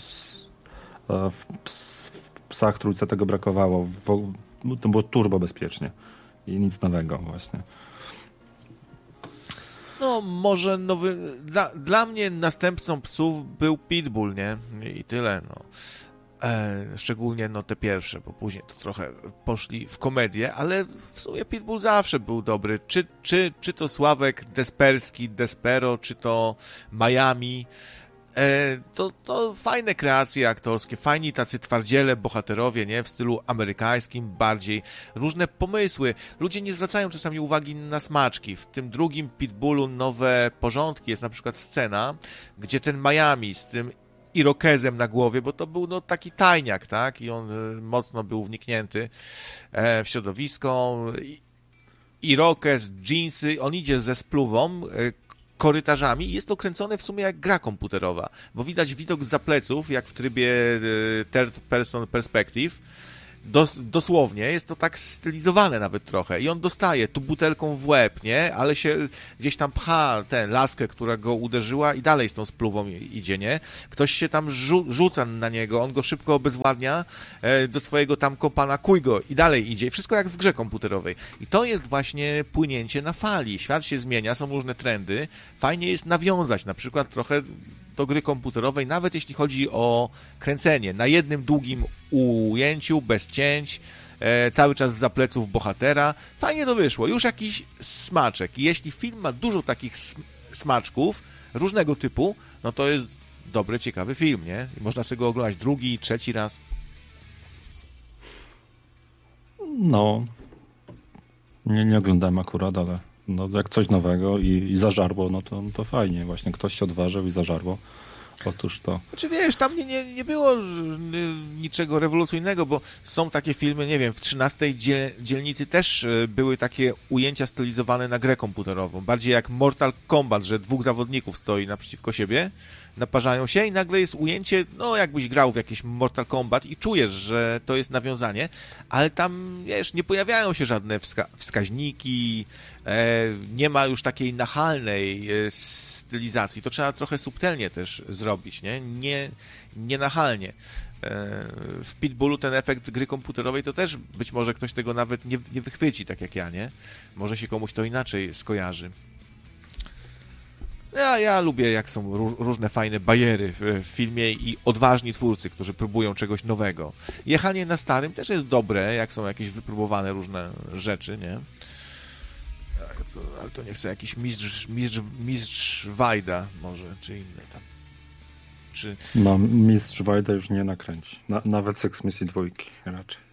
w, w Psach Trójce tego brakowało. W, to było turbo bezpiecznie i nic nowego właśnie. No, może nowy... Dla, dla mnie następcą Psów był Pitbull, nie? I tyle, no. E, szczególnie, no, te pierwsze, bo później to trochę poszli w komedię, ale w sumie Pitbull zawsze był dobry. Czy, czy, czy to Sławek Desperski, Despero, czy to Miami... E, to, to fajne kreacje aktorskie, fajni tacy twardziele, bohaterowie, nie? W stylu amerykańskim bardziej. Różne pomysły. Ludzie nie zwracają czasami uwagi na smaczki. W tym drugim Pitbullu Nowe Porządki jest na przykład scena, gdzie ten Miami z tym irokezem na głowie, bo to był no taki tajniak, tak? I on e, mocno był wniknięty e, w środowisko. Irokez, dżinsy, on idzie ze spluwą, e, korytarzami i jest to kręcone w sumie jak gra komputerowa, bo widać widok zza pleców, jak w trybie third person perspective Dos, dosłownie, jest to tak stylizowane nawet trochę i on dostaje tu butelką w łeb, nie? Ale się gdzieś tam pcha tę laskę, która go uderzyła i dalej z tą spluwą idzie, nie? Ktoś się tam rzu, rzuca na niego, on go szybko obezwładnia e, do swojego tam kompana, kuj go i dalej idzie. Wszystko jak w grze komputerowej. I to jest właśnie płynięcie na fali. Świat się zmienia, są różne trendy. Fajnie jest nawiązać na przykład trochę do gry komputerowej, nawet jeśli chodzi o kręcenie. Na jednym długim ujęciu, bez cięć, e, cały czas za pleców bohatera. Fajnie to wyszło. Już jakiś smaczek. I jeśli film ma dużo takich sm- smaczków, różnego typu, no to jest dobry, ciekawy film, nie? I można sobie go oglądać drugi, trzeci raz. No, nie, nie oglądałem akurat, ale no, jak coś nowego i, i zażarło, no to, to fajnie. Właśnie ktoś się odważył i zażarło. Otóż to. Znaczy wiesz, tam nie, nie, nie było niczego rewolucyjnego, bo są takie filmy, nie wiem, w trzynastej dzielnicy też były takie ujęcia stylizowane na grę komputerową. Bardziej jak Mortal Kombat, że dwóch zawodników stoi naprzeciwko siebie, naparzają się i nagle jest ujęcie, no jakbyś grał w jakiś Mortal Kombat i czujesz, że to jest nawiązanie, ale tam, wiesz, nie pojawiają się żadne wska- wskaźniki, e, nie ma już takiej nachalnej e, stylizacji. To trzeba trochę subtelnie też zrobić, nie? Nie, nie nachalnie. E, w Pitbullu ten efekt gry komputerowej to też być może ktoś tego nawet nie, nie wychwyci, tak jak ja, nie? Może się komuś to inaczej skojarzy. Ja, ja lubię, jak są ró- różne fajne bajery w, w filmie i odważni twórcy, którzy próbują czegoś nowego. Jechanie na starym też jest dobre, jak są jakieś wypróbowane różne rzeczy, nie? To, ale to niech są jakiś mistrz, mistrz, mistrz Wajda może, czy inny tam. Czy... No, mistrz Wajda już nie nakręci. Na, nawet Sex Misji dwójki raczej.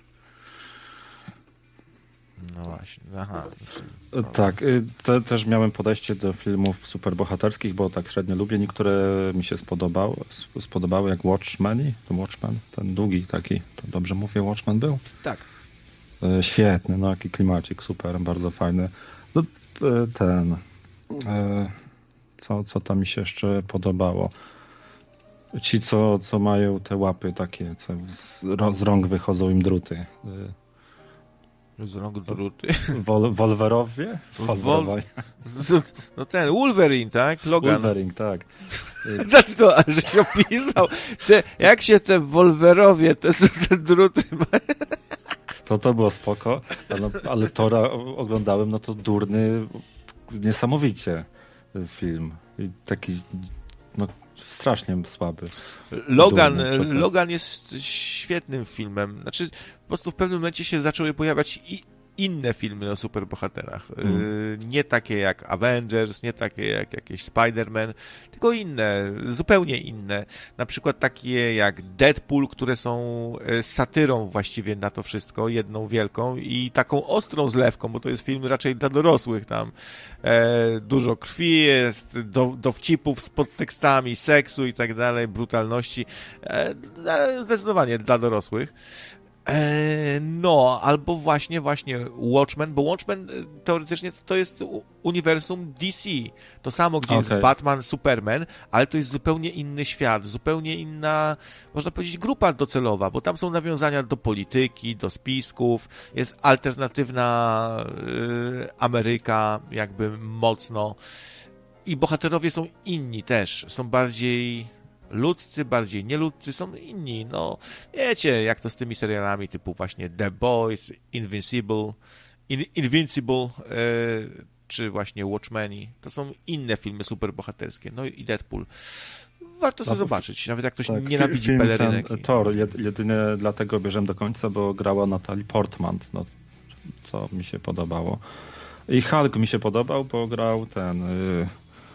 No właśnie, aha. Znaczy, no. Tak, te, też miałem podejście do filmów superbohaterskich, bo tak średnio lubię. Niektóre mi się spodobały, spodobały jak Watchmen, ten Watchmen, ten długi taki, to dobrze mówię, Watchmen był? Tak. Świetny, no jaki klimacik, super, bardzo fajny. No, ten, co, co tam mi się jeszcze podobało? Ci, co, co mają te łapy takie, co z, z rąk wychodzą im druty. Z rąk druty. Wol, Wolverowie? Wol... No ten, Wolverine, tak? Logan. Wolverine, tak. Znaczy to, że się opisał. Te, jak się te Wolverowie, te, te druty mają? To to było spoko, ale, ale Tora oglądałem, no to durny, niesamowicie film. I taki, no strasznie słaby. Logan, Logan jest świetnym filmem. Znaczy, po prostu w pewnym momencie się zaczęły pojawiać i inne filmy o superbohaterach. Hmm. Nie takie jak Avengers, nie takie jak jakieś Spider-Man, tylko inne, zupełnie inne. Na przykład takie jak Deadpool, które są satyrą właściwie na to wszystko, jedną wielką i taką ostrą zlewką, bo to jest film raczej dla dorosłych tam. E, dużo krwi jest, do, dowcipów z podtekstami, seksu i tak dalej, brutalności. E, zdecydowanie dla dorosłych. No, albo właśnie, właśnie Watchmen, bo Watchmen teoretycznie to jest uniwersum D C. To samo, gdzie okay. jest Batman, Superman, ale to jest zupełnie inny świat, zupełnie inna, można powiedzieć, grupa docelowa, bo tam są nawiązania do polityki, do spisków, jest alternatywna y, Ameryka, jakby mocno. I bohaterowie są inni też, są bardziej ludzcy, bardziej nieludzcy, są inni. No, wiecie, jak to z tymi serialami typu właśnie The Boys, Invincible, In, Invincible, e, czy właśnie Watchmeni. To są inne filmy superbohaterskie. No i Deadpool. Warto sobie no, zobaczyć, nawet jak ktoś tak, nienawidzi pelerynek. Ten, Thor, jedynie dlatego obejrzałem do końca, bo grała Natalie Portman, no, co mi się podobało. I Hulk mi się podobał, bo grał ten... Yy...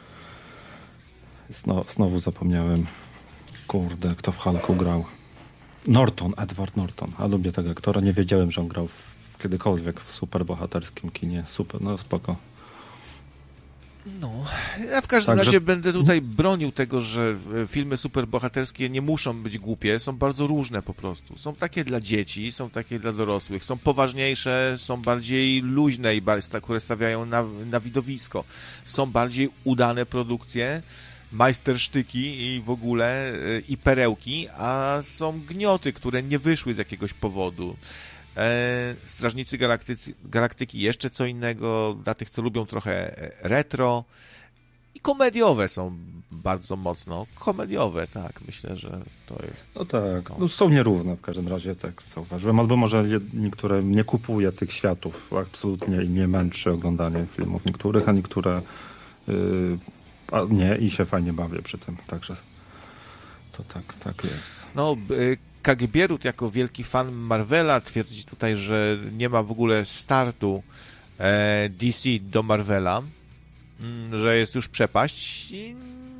Znowu, znowu zapomniałem. Kurde, kto w Hulku grał? Norton, Edward Norton. A lubię tego aktora. Nie wiedziałem, że on grał w, kiedykolwiek w superbohaterskim kinie. Super, no spoko. No, ja w każdym tak, razie że... będę tutaj bronił tego, że filmy superbohaterskie nie muszą być głupie, są bardzo różne po prostu. Są takie dla dzieci, są takie dla dorosłych, są poważniejsze, są bardziej luźne, i bardziej, które stawiają na, na widowisko. Są bardziej udane produkcje, majstersztyki i w ogóle i perełki, a są gnioty, które nie wyszły z jakiegoś powodu. Strażnicy Galaktycy, Galaktyki jeszcze co innego, dla tych, co lubią trochę retro. I komediowe są bardzo mocno. Komediowe, tak. Myślę, że to jest... No tak, no są nierówne w każdym razie, tak zauważyłem. Albo może niektóre nie kupuje tych światów absolutnie i nie męczy oglądanie filmów niektórych, a niektóre yy, a nie i się fajnie bawię przy tym. Także to tak, tak jest. No, Kagibierut jako wielki fan Marvela twierdzi tutaj, że nie ma w ogóle startu D C do Marvela, że jest już przepaść i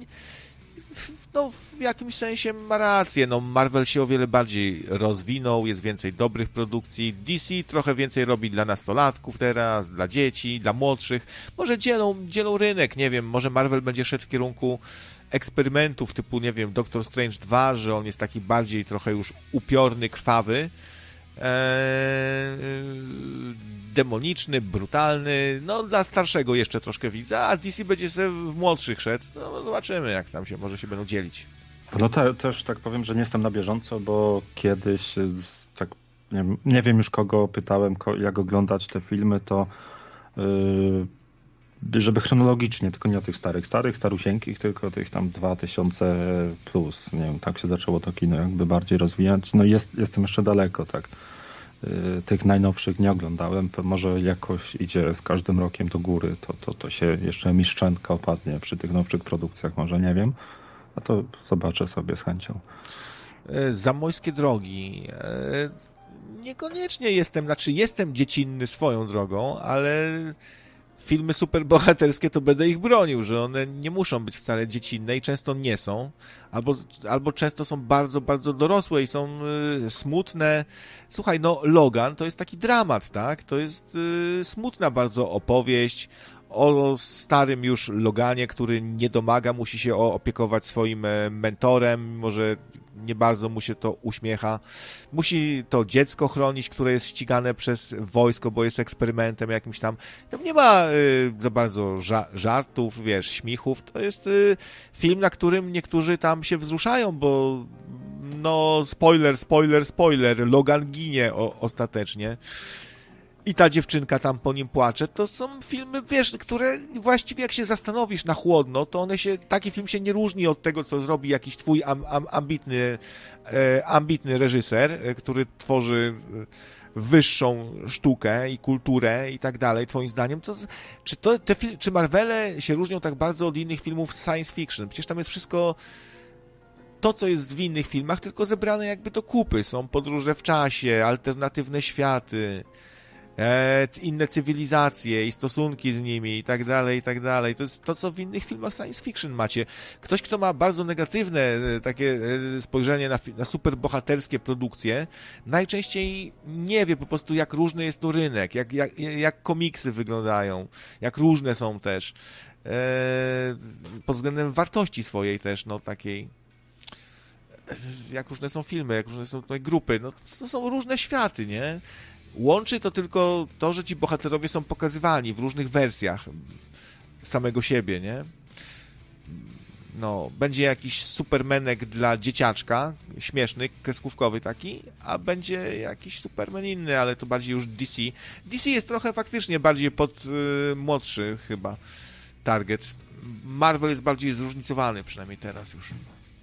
no w jakimś sensie ma rację, no Marvel się o wiele bardziej rozwinął, jest więcej dobrych produkcji, D C trochę więcej robi dla nastolatków teraz, dla dzieci, dla młodszych, może dzielą, dzielą rynek, nie wiem, może Marvel będzie szedł w kierunku eksperymentów typu, nie wiem, Doctor Strange dwa, że on jest taki bardziej trochę już upiorny, krwawy, Eee, demoniczny, brutalny, no dla starszego jeszcze troszkę widza, a D C będzie sobie w młodszych szedł, no zobaczymy jak tam się, może się będą dzielić. No te, też tak powiem, że nie jestem na bieżąco, bo kiedyś tak, nie, nie wiem już kogo pytałem, jak oglądać te filmy, to yy, żeby chronologicznie, tylko nie o tych starych, starych, starusieńkich, tylko tych tam dwa tysiące plus, nie wiem, tak się zaczęło to kino jakby bardziej rozwijać. No jest, jestem jeszcze daleko, tak. Tych najnowszych nie oglądałem, może jakoś idzie z każdym rokiem do góry, to, to, to się jeszcze mi szczętka opadnie przy tych nowszych produkcjach, może nie wiem, a to zobaczę sobie z chęcią. Zamojskie drogi. Niekoniecznie jestem, znaczy jestem dziecinny swoją drogą, ale filmy superbohaterskie to będę ich bronił, że one nie muszą być wcale dziecinne i często nie są, albo, albo często są bardzo, bardzo dorosłe i są y, smutne. Słuchaj, no Logan to jest taki dramat, tak? To jest y, smutna bardzo opowieść o starym już Loganie, który nie domaga, musi się opiekować swoim mentorem, mimo że nie bardzo mu się to uśmiecha. Musi to dziecko chronić, które jest ścigane przez wojsko, bo jest eksperymentem jakimś tam. Tam nie ma y, za bardzo ża- żartów, wiesz, śmichów. To jest y, film, na którym niektórzy tam się wzruszają, bo no spoiler, spoiler, spoiler, Logan ginie o, ostatecznie. I ta dziewczynka tam po nim płacze, to są filmy, wiesz, które właściwie jak się zastanowisz na chłodno, to one się, taki film się nie różni od tego, co zrobi jakiś twój am, am, ambitny, e, ambitny reżyser, e, który tworzy wyższą sztukę i kulturę i tak dalej, twoim zdaniem. To, czy, to, te fil- czy Marvele się różnią tak bardzo od innych filmów science fiction? Przecież tam jest wszystko to, co jest w innych filmach, tylko zebrane jakby do kupy. Są podróże w czasie, alternatywne światy, E, inne cywilizacje i stosunki z nimi i tak dalej, i tak dalej. To jest to, co w innych filmach science fiction macie. Ktoś, kto ma bardzo negatywne e, takie e, spojrzenie na, na superbohaterskie produkcje, najczęściej nie wie po prostu, jak różny jest to rynek, jak, jak, jak komiksy wyglądają, jak różne są też e, pod względem wartości swojej też, no takiej, jak różne są filmy, jak różne są tutaj grupy, no to są różne światy, nie? Łączy to tylko to, że ci bohaterowie są pokazywani w różnych wersjach samego siebie, nie? No, będzie jakiś supermenek dla dzieciaczka, śmieszny, kreskówkowy taki, a będzie jakiś superman inny, ale to bardziej już D C. D C jest trochę faktycznie bardziej pod y, młodszy chyba target. Marvel jest bardziej zróżnicowany, przynajmniej teraz już.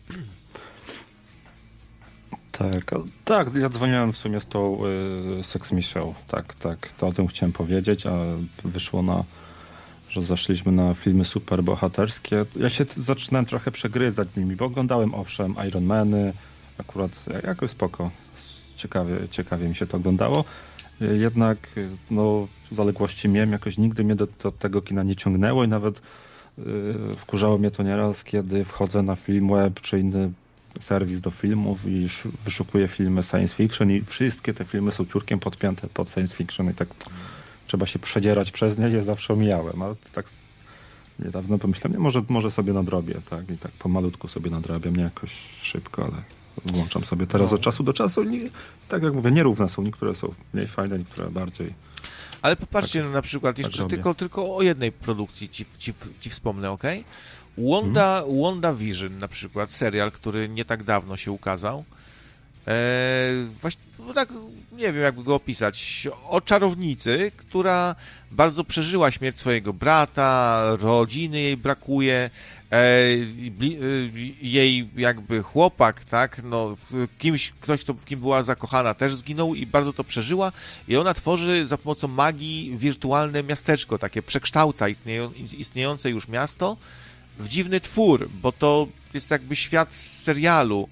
Tak, tak, ja dzwoniłem w sumie z tą y, Sex Me Show, tak, tak, to o tym chciałem powiedzieć, a wyszło na, że zaszliśmy na filmy superbohaterskie. Ja się t- zaczynałem trochę przegryzać z nimi, bo oglądałem owszem Iron Many, akurat jakoś spoko, ciekawie, ciekawie mi się to oglądało, y, jednak no zaległości miałem, jakoś nigdy mnie do, do tego kina nie ciągnęło i nawet y, wkurzało mnie to nieraz, kiedy wchodzę na Filmweb czy inny serwis do filmów i wyszukuję filmy science fiction i wszystkie te filmy są ciurkiem podpięte pod science fiction i tak trzeba się przedzierać przez nie, je zawsze omijałem, ale tak niedawno pomyślałem, nie, może, może sobie nadrobię, tak, i tak pomalutku sobie nadrabiam, nie jakoś szybko, ale włączam sobie teraz no. Od czasu do czasu, nie, tak jak mówię, nierówne są, niektóre są mniej fajne, niektóre bardziej. Ale popatrzcie, tak, no na przykład, jeszcze tak tylko, tylko o jednej produkcji ci, ci, ci wspomnę, okej? Okay? Wanda, hmm? WandaVision na przykład, serial, który nie tak dawno się ukazał. Eee, właśnie, no tak, nie wiem jakby go opisać, o czarownicy, która bardzo przeżyła śmierć swojego brata, rodziny jej brakuje, eee, jej jakby chłopak, tak, no kimś, ktoś, kto w kim była zakochana, też zginął i bardzo to przeżyła i ona tworzy za pomocą magii wirtualne miasteczko, takie przekształca istnieją, istniejące już miasto w dziwny twór, bo to jest jakby świat z serialu,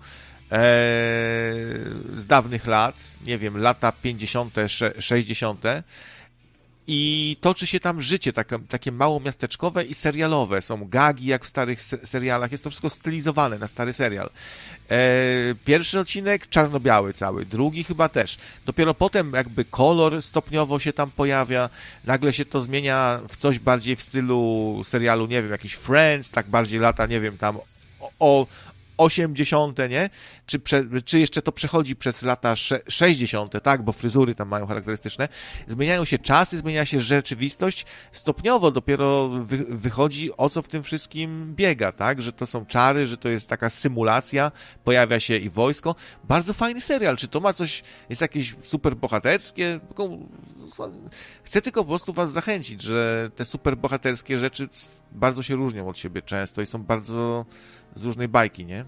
z dawnych lat, nie wiem, lata pięćdziesiąte, sześćdziesiąte i toczy się tam życie takie, takie mało miasteczkowe i serialowe. Są gagi jak w starych serialach, jest to wszystko stylizowane na stary serial. Pierwszy odcinek czarno-biały cały, drugi chyba też. Dopiero potem jakby kolor stopniowo się tam pojawia, nagle się to zmienia w coś bardziej w stylu serialu, nie wiem, jakiś Friends, tak bardziej lata, nie wiem, tam o, o osiemdziesiąte, nie? Czy, prze, czy jeszcze to przechodzi przez lata sześćdziesiąte, tak? Bo fryzury tam mają charakterystyczne. Zmieniają się czasy, zmienia się rzeczywistość. Stopniowo dopiero wy, wychodzi, o co w tym wszystkim biega, tak? Że to są czary, że to jest taka symulacja, pojawia się i wojsko. Bardzo fajny serial. Czy to ma coś, jest jakieś super bohaterskie? Chcę tylko po prostu was zachęcić, że te super bohaterskie rzeczy bardzo się różnią od siebie często i są bardzo z różnej bajki, nie?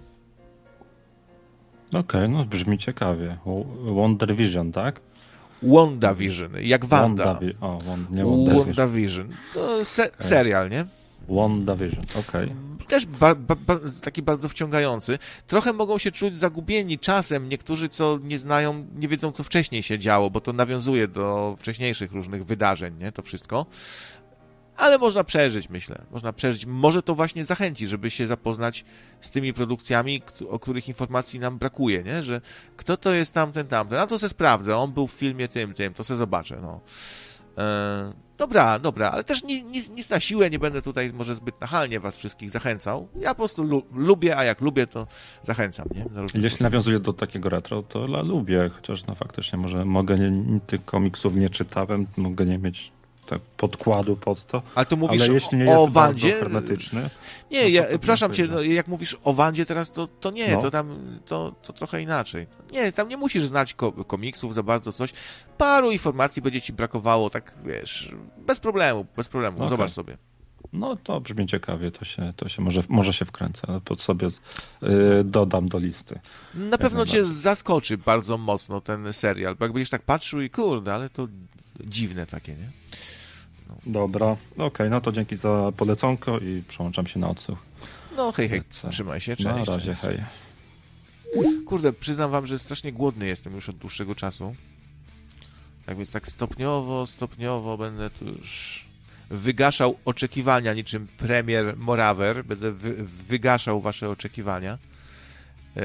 Okej, okay, no brzmi ciekawie. WandaVision, tak? WandaVision, jak Wanda. Wandavi- o, wand- nie WandaVision. WandaVision. To se- okay. serial, nie? WandaVision, okej. Okay. Też ba- ba- ba- taki bardzo wciągający. Trochę mogą się czuć zagubieni czasem. Niektórzy, co nie znają, nie wiedzą, co wcześniej się działo, bo to nawiązuje do wcześniejszych różnych wydarzeń, nie? To wszystko. Ale można przeżyć, myślę. Można przeżyć. Może to właśnie zachęci, żeby się zapoznać z tymi produkcjami, o których informacji nam brakuje, nie? Że kto to jest tamten, tamten. A to se sprawdzę. On był w filmie tym, tym. To se zobaczę, no. Eee, dobra, dobra, ale też nie, nie, nic na siłę. Nie będę tutaj może zbyt nachalnie was wszystkich zachęcał. Ja po prostu lu- lubię, a jak lubię, to zachęcam, nie? Jeśli sposób. Nawiązuje do takiego retro, to ja lubię. Chociaż no faktycznie może mogę nie, tych komiksów nie czytałem, mogę nie mieć tak podkładu pod to, ale, to mówisz ale jeśli nie o jest Wandzie, hermetyczny... Nie, no ja, przepraszam cię, no, jak mówisz o Wandzie teraz, to, to nie, no. to tam to, to trochę inaczej. Nie, tam nie musisz znać ko- komiksów za bardzo coś. Paru informacji będzie ci brakowało, tak wiesz, bez problemu, bez problemu, okay. Zobacz sobie. No to brzmi ciekawie, to się, to się może, może się wkręcę, ale pod sobie yy, dodam do listy. Na pewno cię zaskoczy bardzo mocno ten serial, bo jak będziesz tak patrzył i kurde, ale to dziwne takie, nie? No. Dobra, okej, okay, no to dzięki za poleconko i przełączam się na odsłuch. No hej, hej, trzymaj się, cześć. Na razie, cześć. hej. Kurde, przyznam wam, że strasznie głodny jestem już od dłuższego czasu. Tak więc tak stopniowo, stopniowo będę tu już wygaszał oczekiwania, niczym premier Morawer. Będę wy, wygaszał wasze oczekiwania. Eee...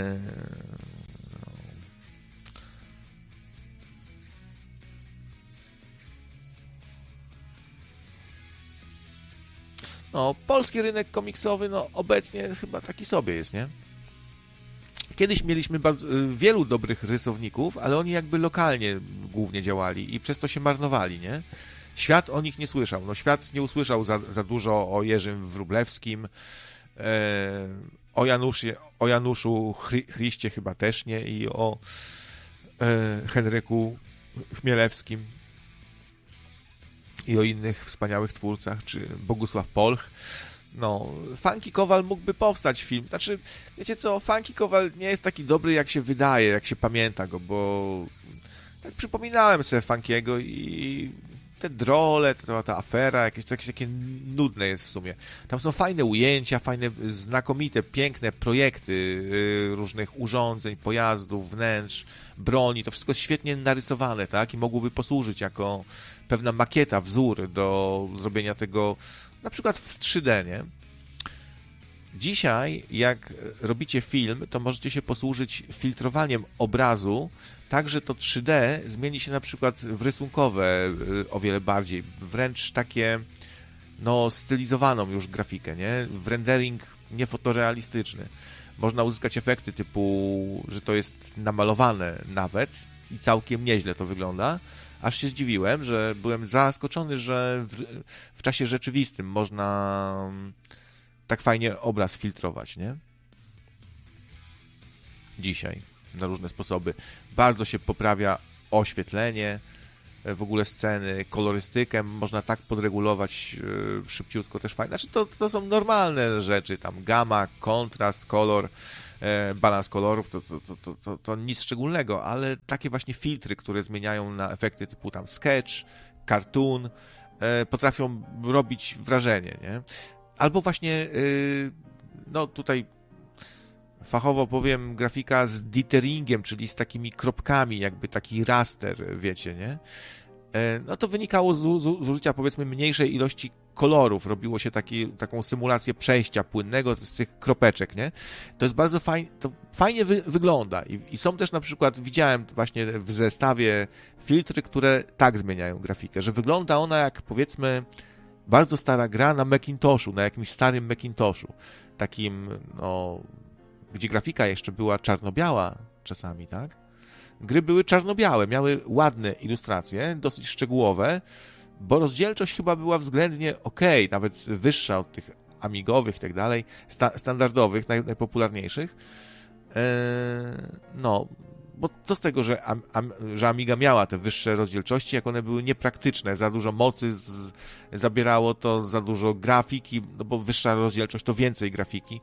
No, polski rynek komiksowy, no obecnie chyba taki sobie jest, nie? Kiedyś mieliśmy bardzo, wielu dobrych rysowników, ale oni jakby lokalnie głównie działali i przez to się marnowali, nie? Świat o nich nie słyszał. No, świat nie usłyszał za, za dużo o Jerzym Wróblewskim, e, o, Januszy, o Januszu Chry, Chryście chyba też nie i o e, Henryku Chmielewskim i o innych wspaniałych twórcach, czy Bogusław Polch. No, Funky Kowal mógłby powstać film. Znaczy, wiecie co, Funky Kowal nie jest taki dobry, jak się wydaje, jak się pamięta go, bo tak przypominałem sobie Funkiego i te drole, ta, ta afera, jakieś, jakieś takie nudne jest w sumie. Tam są fajne ujęcia, fajne, znakomite, piękne projekty yy, różnych urządzeń, pojazdów, wnętrz, broni. To wszystko jest świetnie narysowane, tak? I mogłoby posłużyć jako pewna makieta, wzór do zrobienia tego na przykład w trzy D, nie? Dzisiaj, jak robicie film, to możecie się posłużyć filtrowaniem obrazu, tak, że to trzy D zmieni się na przykład w rysunkowe o wiele bardziej, wręcz takie, no, stylizowaną już grafikę, nie? W rendering niefotorealistyczny. Można uzyskać efekty typu, że to jest namalowane nawet i całkiem nieźle to wygląda. Aż się zdziwiłem, że byłem zaskoczony, że w, w czasie rzeczywistym można tak fajnie obraz filtrować, nie? Dzisiaj na różne sposoby. Bardzo się poprawia oświetlenie, w ogóle sceny, kolorystykę można tak podregulować yy, szybciutko, też fajnie. Znaczy to, to są normalne rzeczy, tam gamma, kontrast, kolor, e, balans kolorów, to, to, to, to, to, to nic szczególnego, ale takie właśnie filtry, które zmieniają na efekty typu tam sketch, cartoon, e, potrafią robić wrażenie, nie? Albo właśnie, yy, no tutaj fachowo powiem, grafika z ditteringiem, czyli z takimi kropkami, jakby taki raster, wiecie, nie? No to wynikało z, z, z użycia, powiedzmy, mniejszej ilości kolorów. Robiło się taki, taką symulację przejścia płynnego z tych kropeczek, nie? To jest bardzo fajnie, to fajnie wy, wygląda. I, I są też na przykład, widziałem właśnie w zestawie filtry, które tak zmieniają grafikę, że wygląda ona jak, powiedzmy, bardzo stara gra na Macintoshu, na jakimś starym Macintoshu. Takim, no... gdzie grafika jeszcze była czarno-biała czasami, tak? Gry były czarno-białe, miały ładne ilustracje, dosyć szczegółowe, bo rozdzielczość chyba była względnie okej, nawet wyższa od tych amigowych i tak dalej, sta- standardowych, naj- najpopularniejszych. Eee, no, bo co z tego, że, am, am, że Amiga miała te wyższe rozdzielczości, jak one były niepraktyczne, za dużo mocy z, zabierało to, za dużo grafiki, no bo wyższa rozdzielczość to więcej grafiki.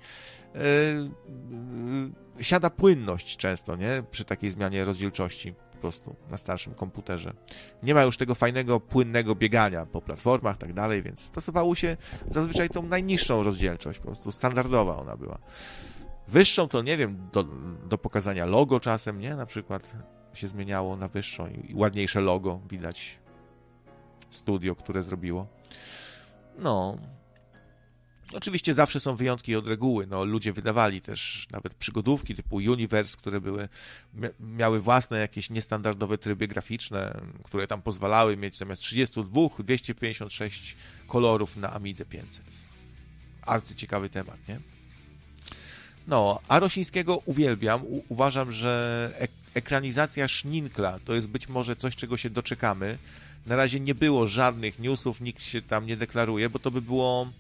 Yy, siada płynność często, nie? Przy takiej zmianie rozdzielczości po prostu na starszym komputerze. Nie ma już tego fajnego, płynnego biegania po platformach i tak dalej, więc stosowało się zazwyczaj tą najniższą rozdzielczość, po prostu standardowa ona była. Wyższą to, nie wiem, do, do pokazania logo czasem, nie? Na przykład się zmieniało na wyższą i, i ładniejsze logo, widać studio, które zrobiło. No... Oczywiście zawsze są wyjątki od reguły. No, ludzie wydawali też nawet przygodówki typu Universe, które były, miały własne jakieś niestandardowe tryby graficzne, które tam pozwalały mieć zamiast trzydziestu dwóch, dwieście pięćdziesiąt sześć kolorów na Amidze pięćset. Arcyciekawy temat, nie? No, a Rosińskiego uwielbiam. U- uważam, że ek- ekranizacja Szninkla to jest być może coś, czego się doczekamy. Na razie nie było żadnych newsów, nikt się tam nie deklaruje, bo to by było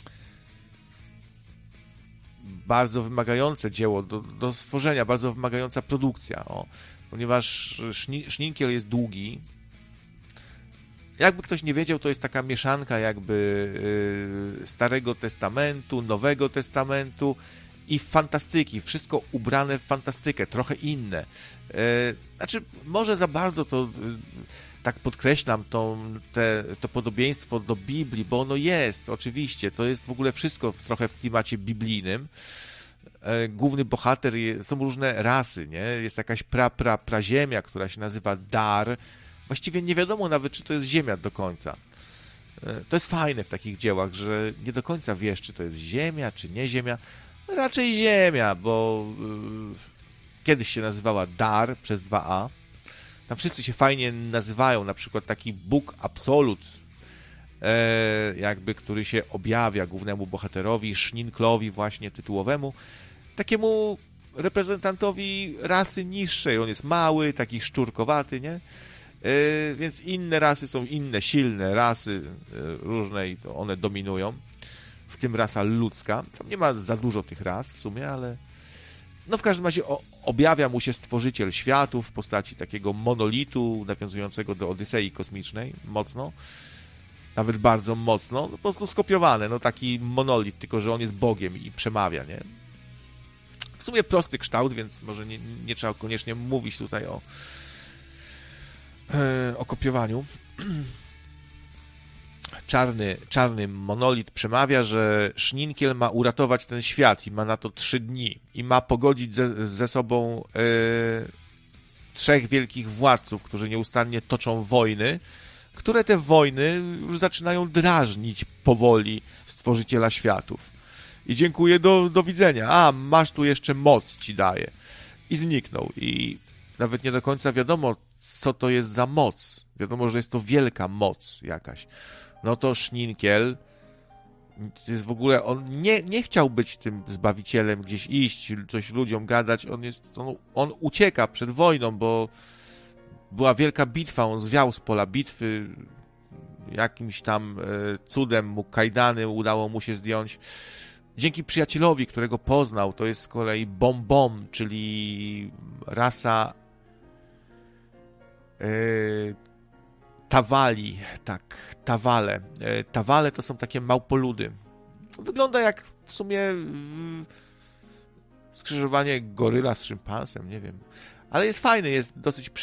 bardzo wymagające dzieło do, do stworzenia, bardzo wymagająca produkcja, o, ponieważ szni, Szninkiel jest długi. Jakby ktoś nie wiedział, to jest taka mieszanka jakby yy, Starego Testamentu, Nowego Testamentu i fantastyki, wszystko ubrane w fantastykę, trochę inne. Yy, znaczy, może za bardzo to yy, tak podkreślam tą, te, to podobieństwo do Biblii, bo ono jest, oczywiście, to jest w ogóle wszystko w, trochę w klimacie biblijnym. E, główny bohater, je, są różne rasy, nie? Jest jakaś pra, pra, praziemia, która się nazywa Dar. Właściwie nie wiadomo nawet, czy to jest ziemia do końca. E, to jest fajne w takich dziełach, że nie do końca wiesz, czy to jest ziemia, czy nie ziemia. Raczej ziemia, bo e, kiedyś się nazywała Dar przez dwa A. Tam wszyscy się fajnie nazywają, na przykład taki Bóg Absolut, e, jakby, który się objawia głównemu bohaterowi, Szninklowi właśnie tytułowemu, takiemu reprezentantowi rasy niższej. On jest mały, taki szczurkowaty, nie? E, więc inne rasy są inne, silne rasy e, różne i to one dominują, w tym rasa ludzka. Tam nie ma za dużo tych ras w sumie, ale no w każdym razie o, objawia mu się stworzyciel światów w postaci takiego monolitu nawiązującego do Odysei kosmicznej, mocno, nawet bardzo mocno, no, po prostu skopiowane, no taki monolit, tylko że on jest Bogiem i przemawia, nie? W sumie prosty kształt, więc może nie, nie trzeba koniecznie mówić tutaj o, e, o kopiowaniu. Czarny, czarny monolit przemawia, że Szninkiel ma uratować ten świat i ma na to trzy dni i ma pogodzić ze, ze sobą e, trzech wielkich władców, którzy nieustannie toczą wojny, które te wojny już zaczynają drażnić powoli Stworzyciela światów. I dziękuję, do, do widzenia. A, masz tu jeszcze moc, ci daję. I zniknął. I nawet nie do końca wiadomo, co to jest za moc. Wiadomo, że jest to wielka moc jakaś. No to Szninkiel jest w ogóle, on nie, nie chciał być tym zbawicielem, gdzieś iść, coś ludziom gadać, on jest, on, on ucieka przed wojną, bo była wielka bitwa, on zwiał z pola bitwy, jakimś tam cudem mu kajdany udało mu się zdjąć, dzięki przyjacielowi, którego poznał, to jest z kolei Bom Bom, czyli rasa yy, Tawali, tak, Tawale. Yy, Tawale to są takie małpoludy. Wygląda jak w sumie yy, skrzyżowanie goryla z szympansem, nie wiem. Ale jest fajny, jest dosyć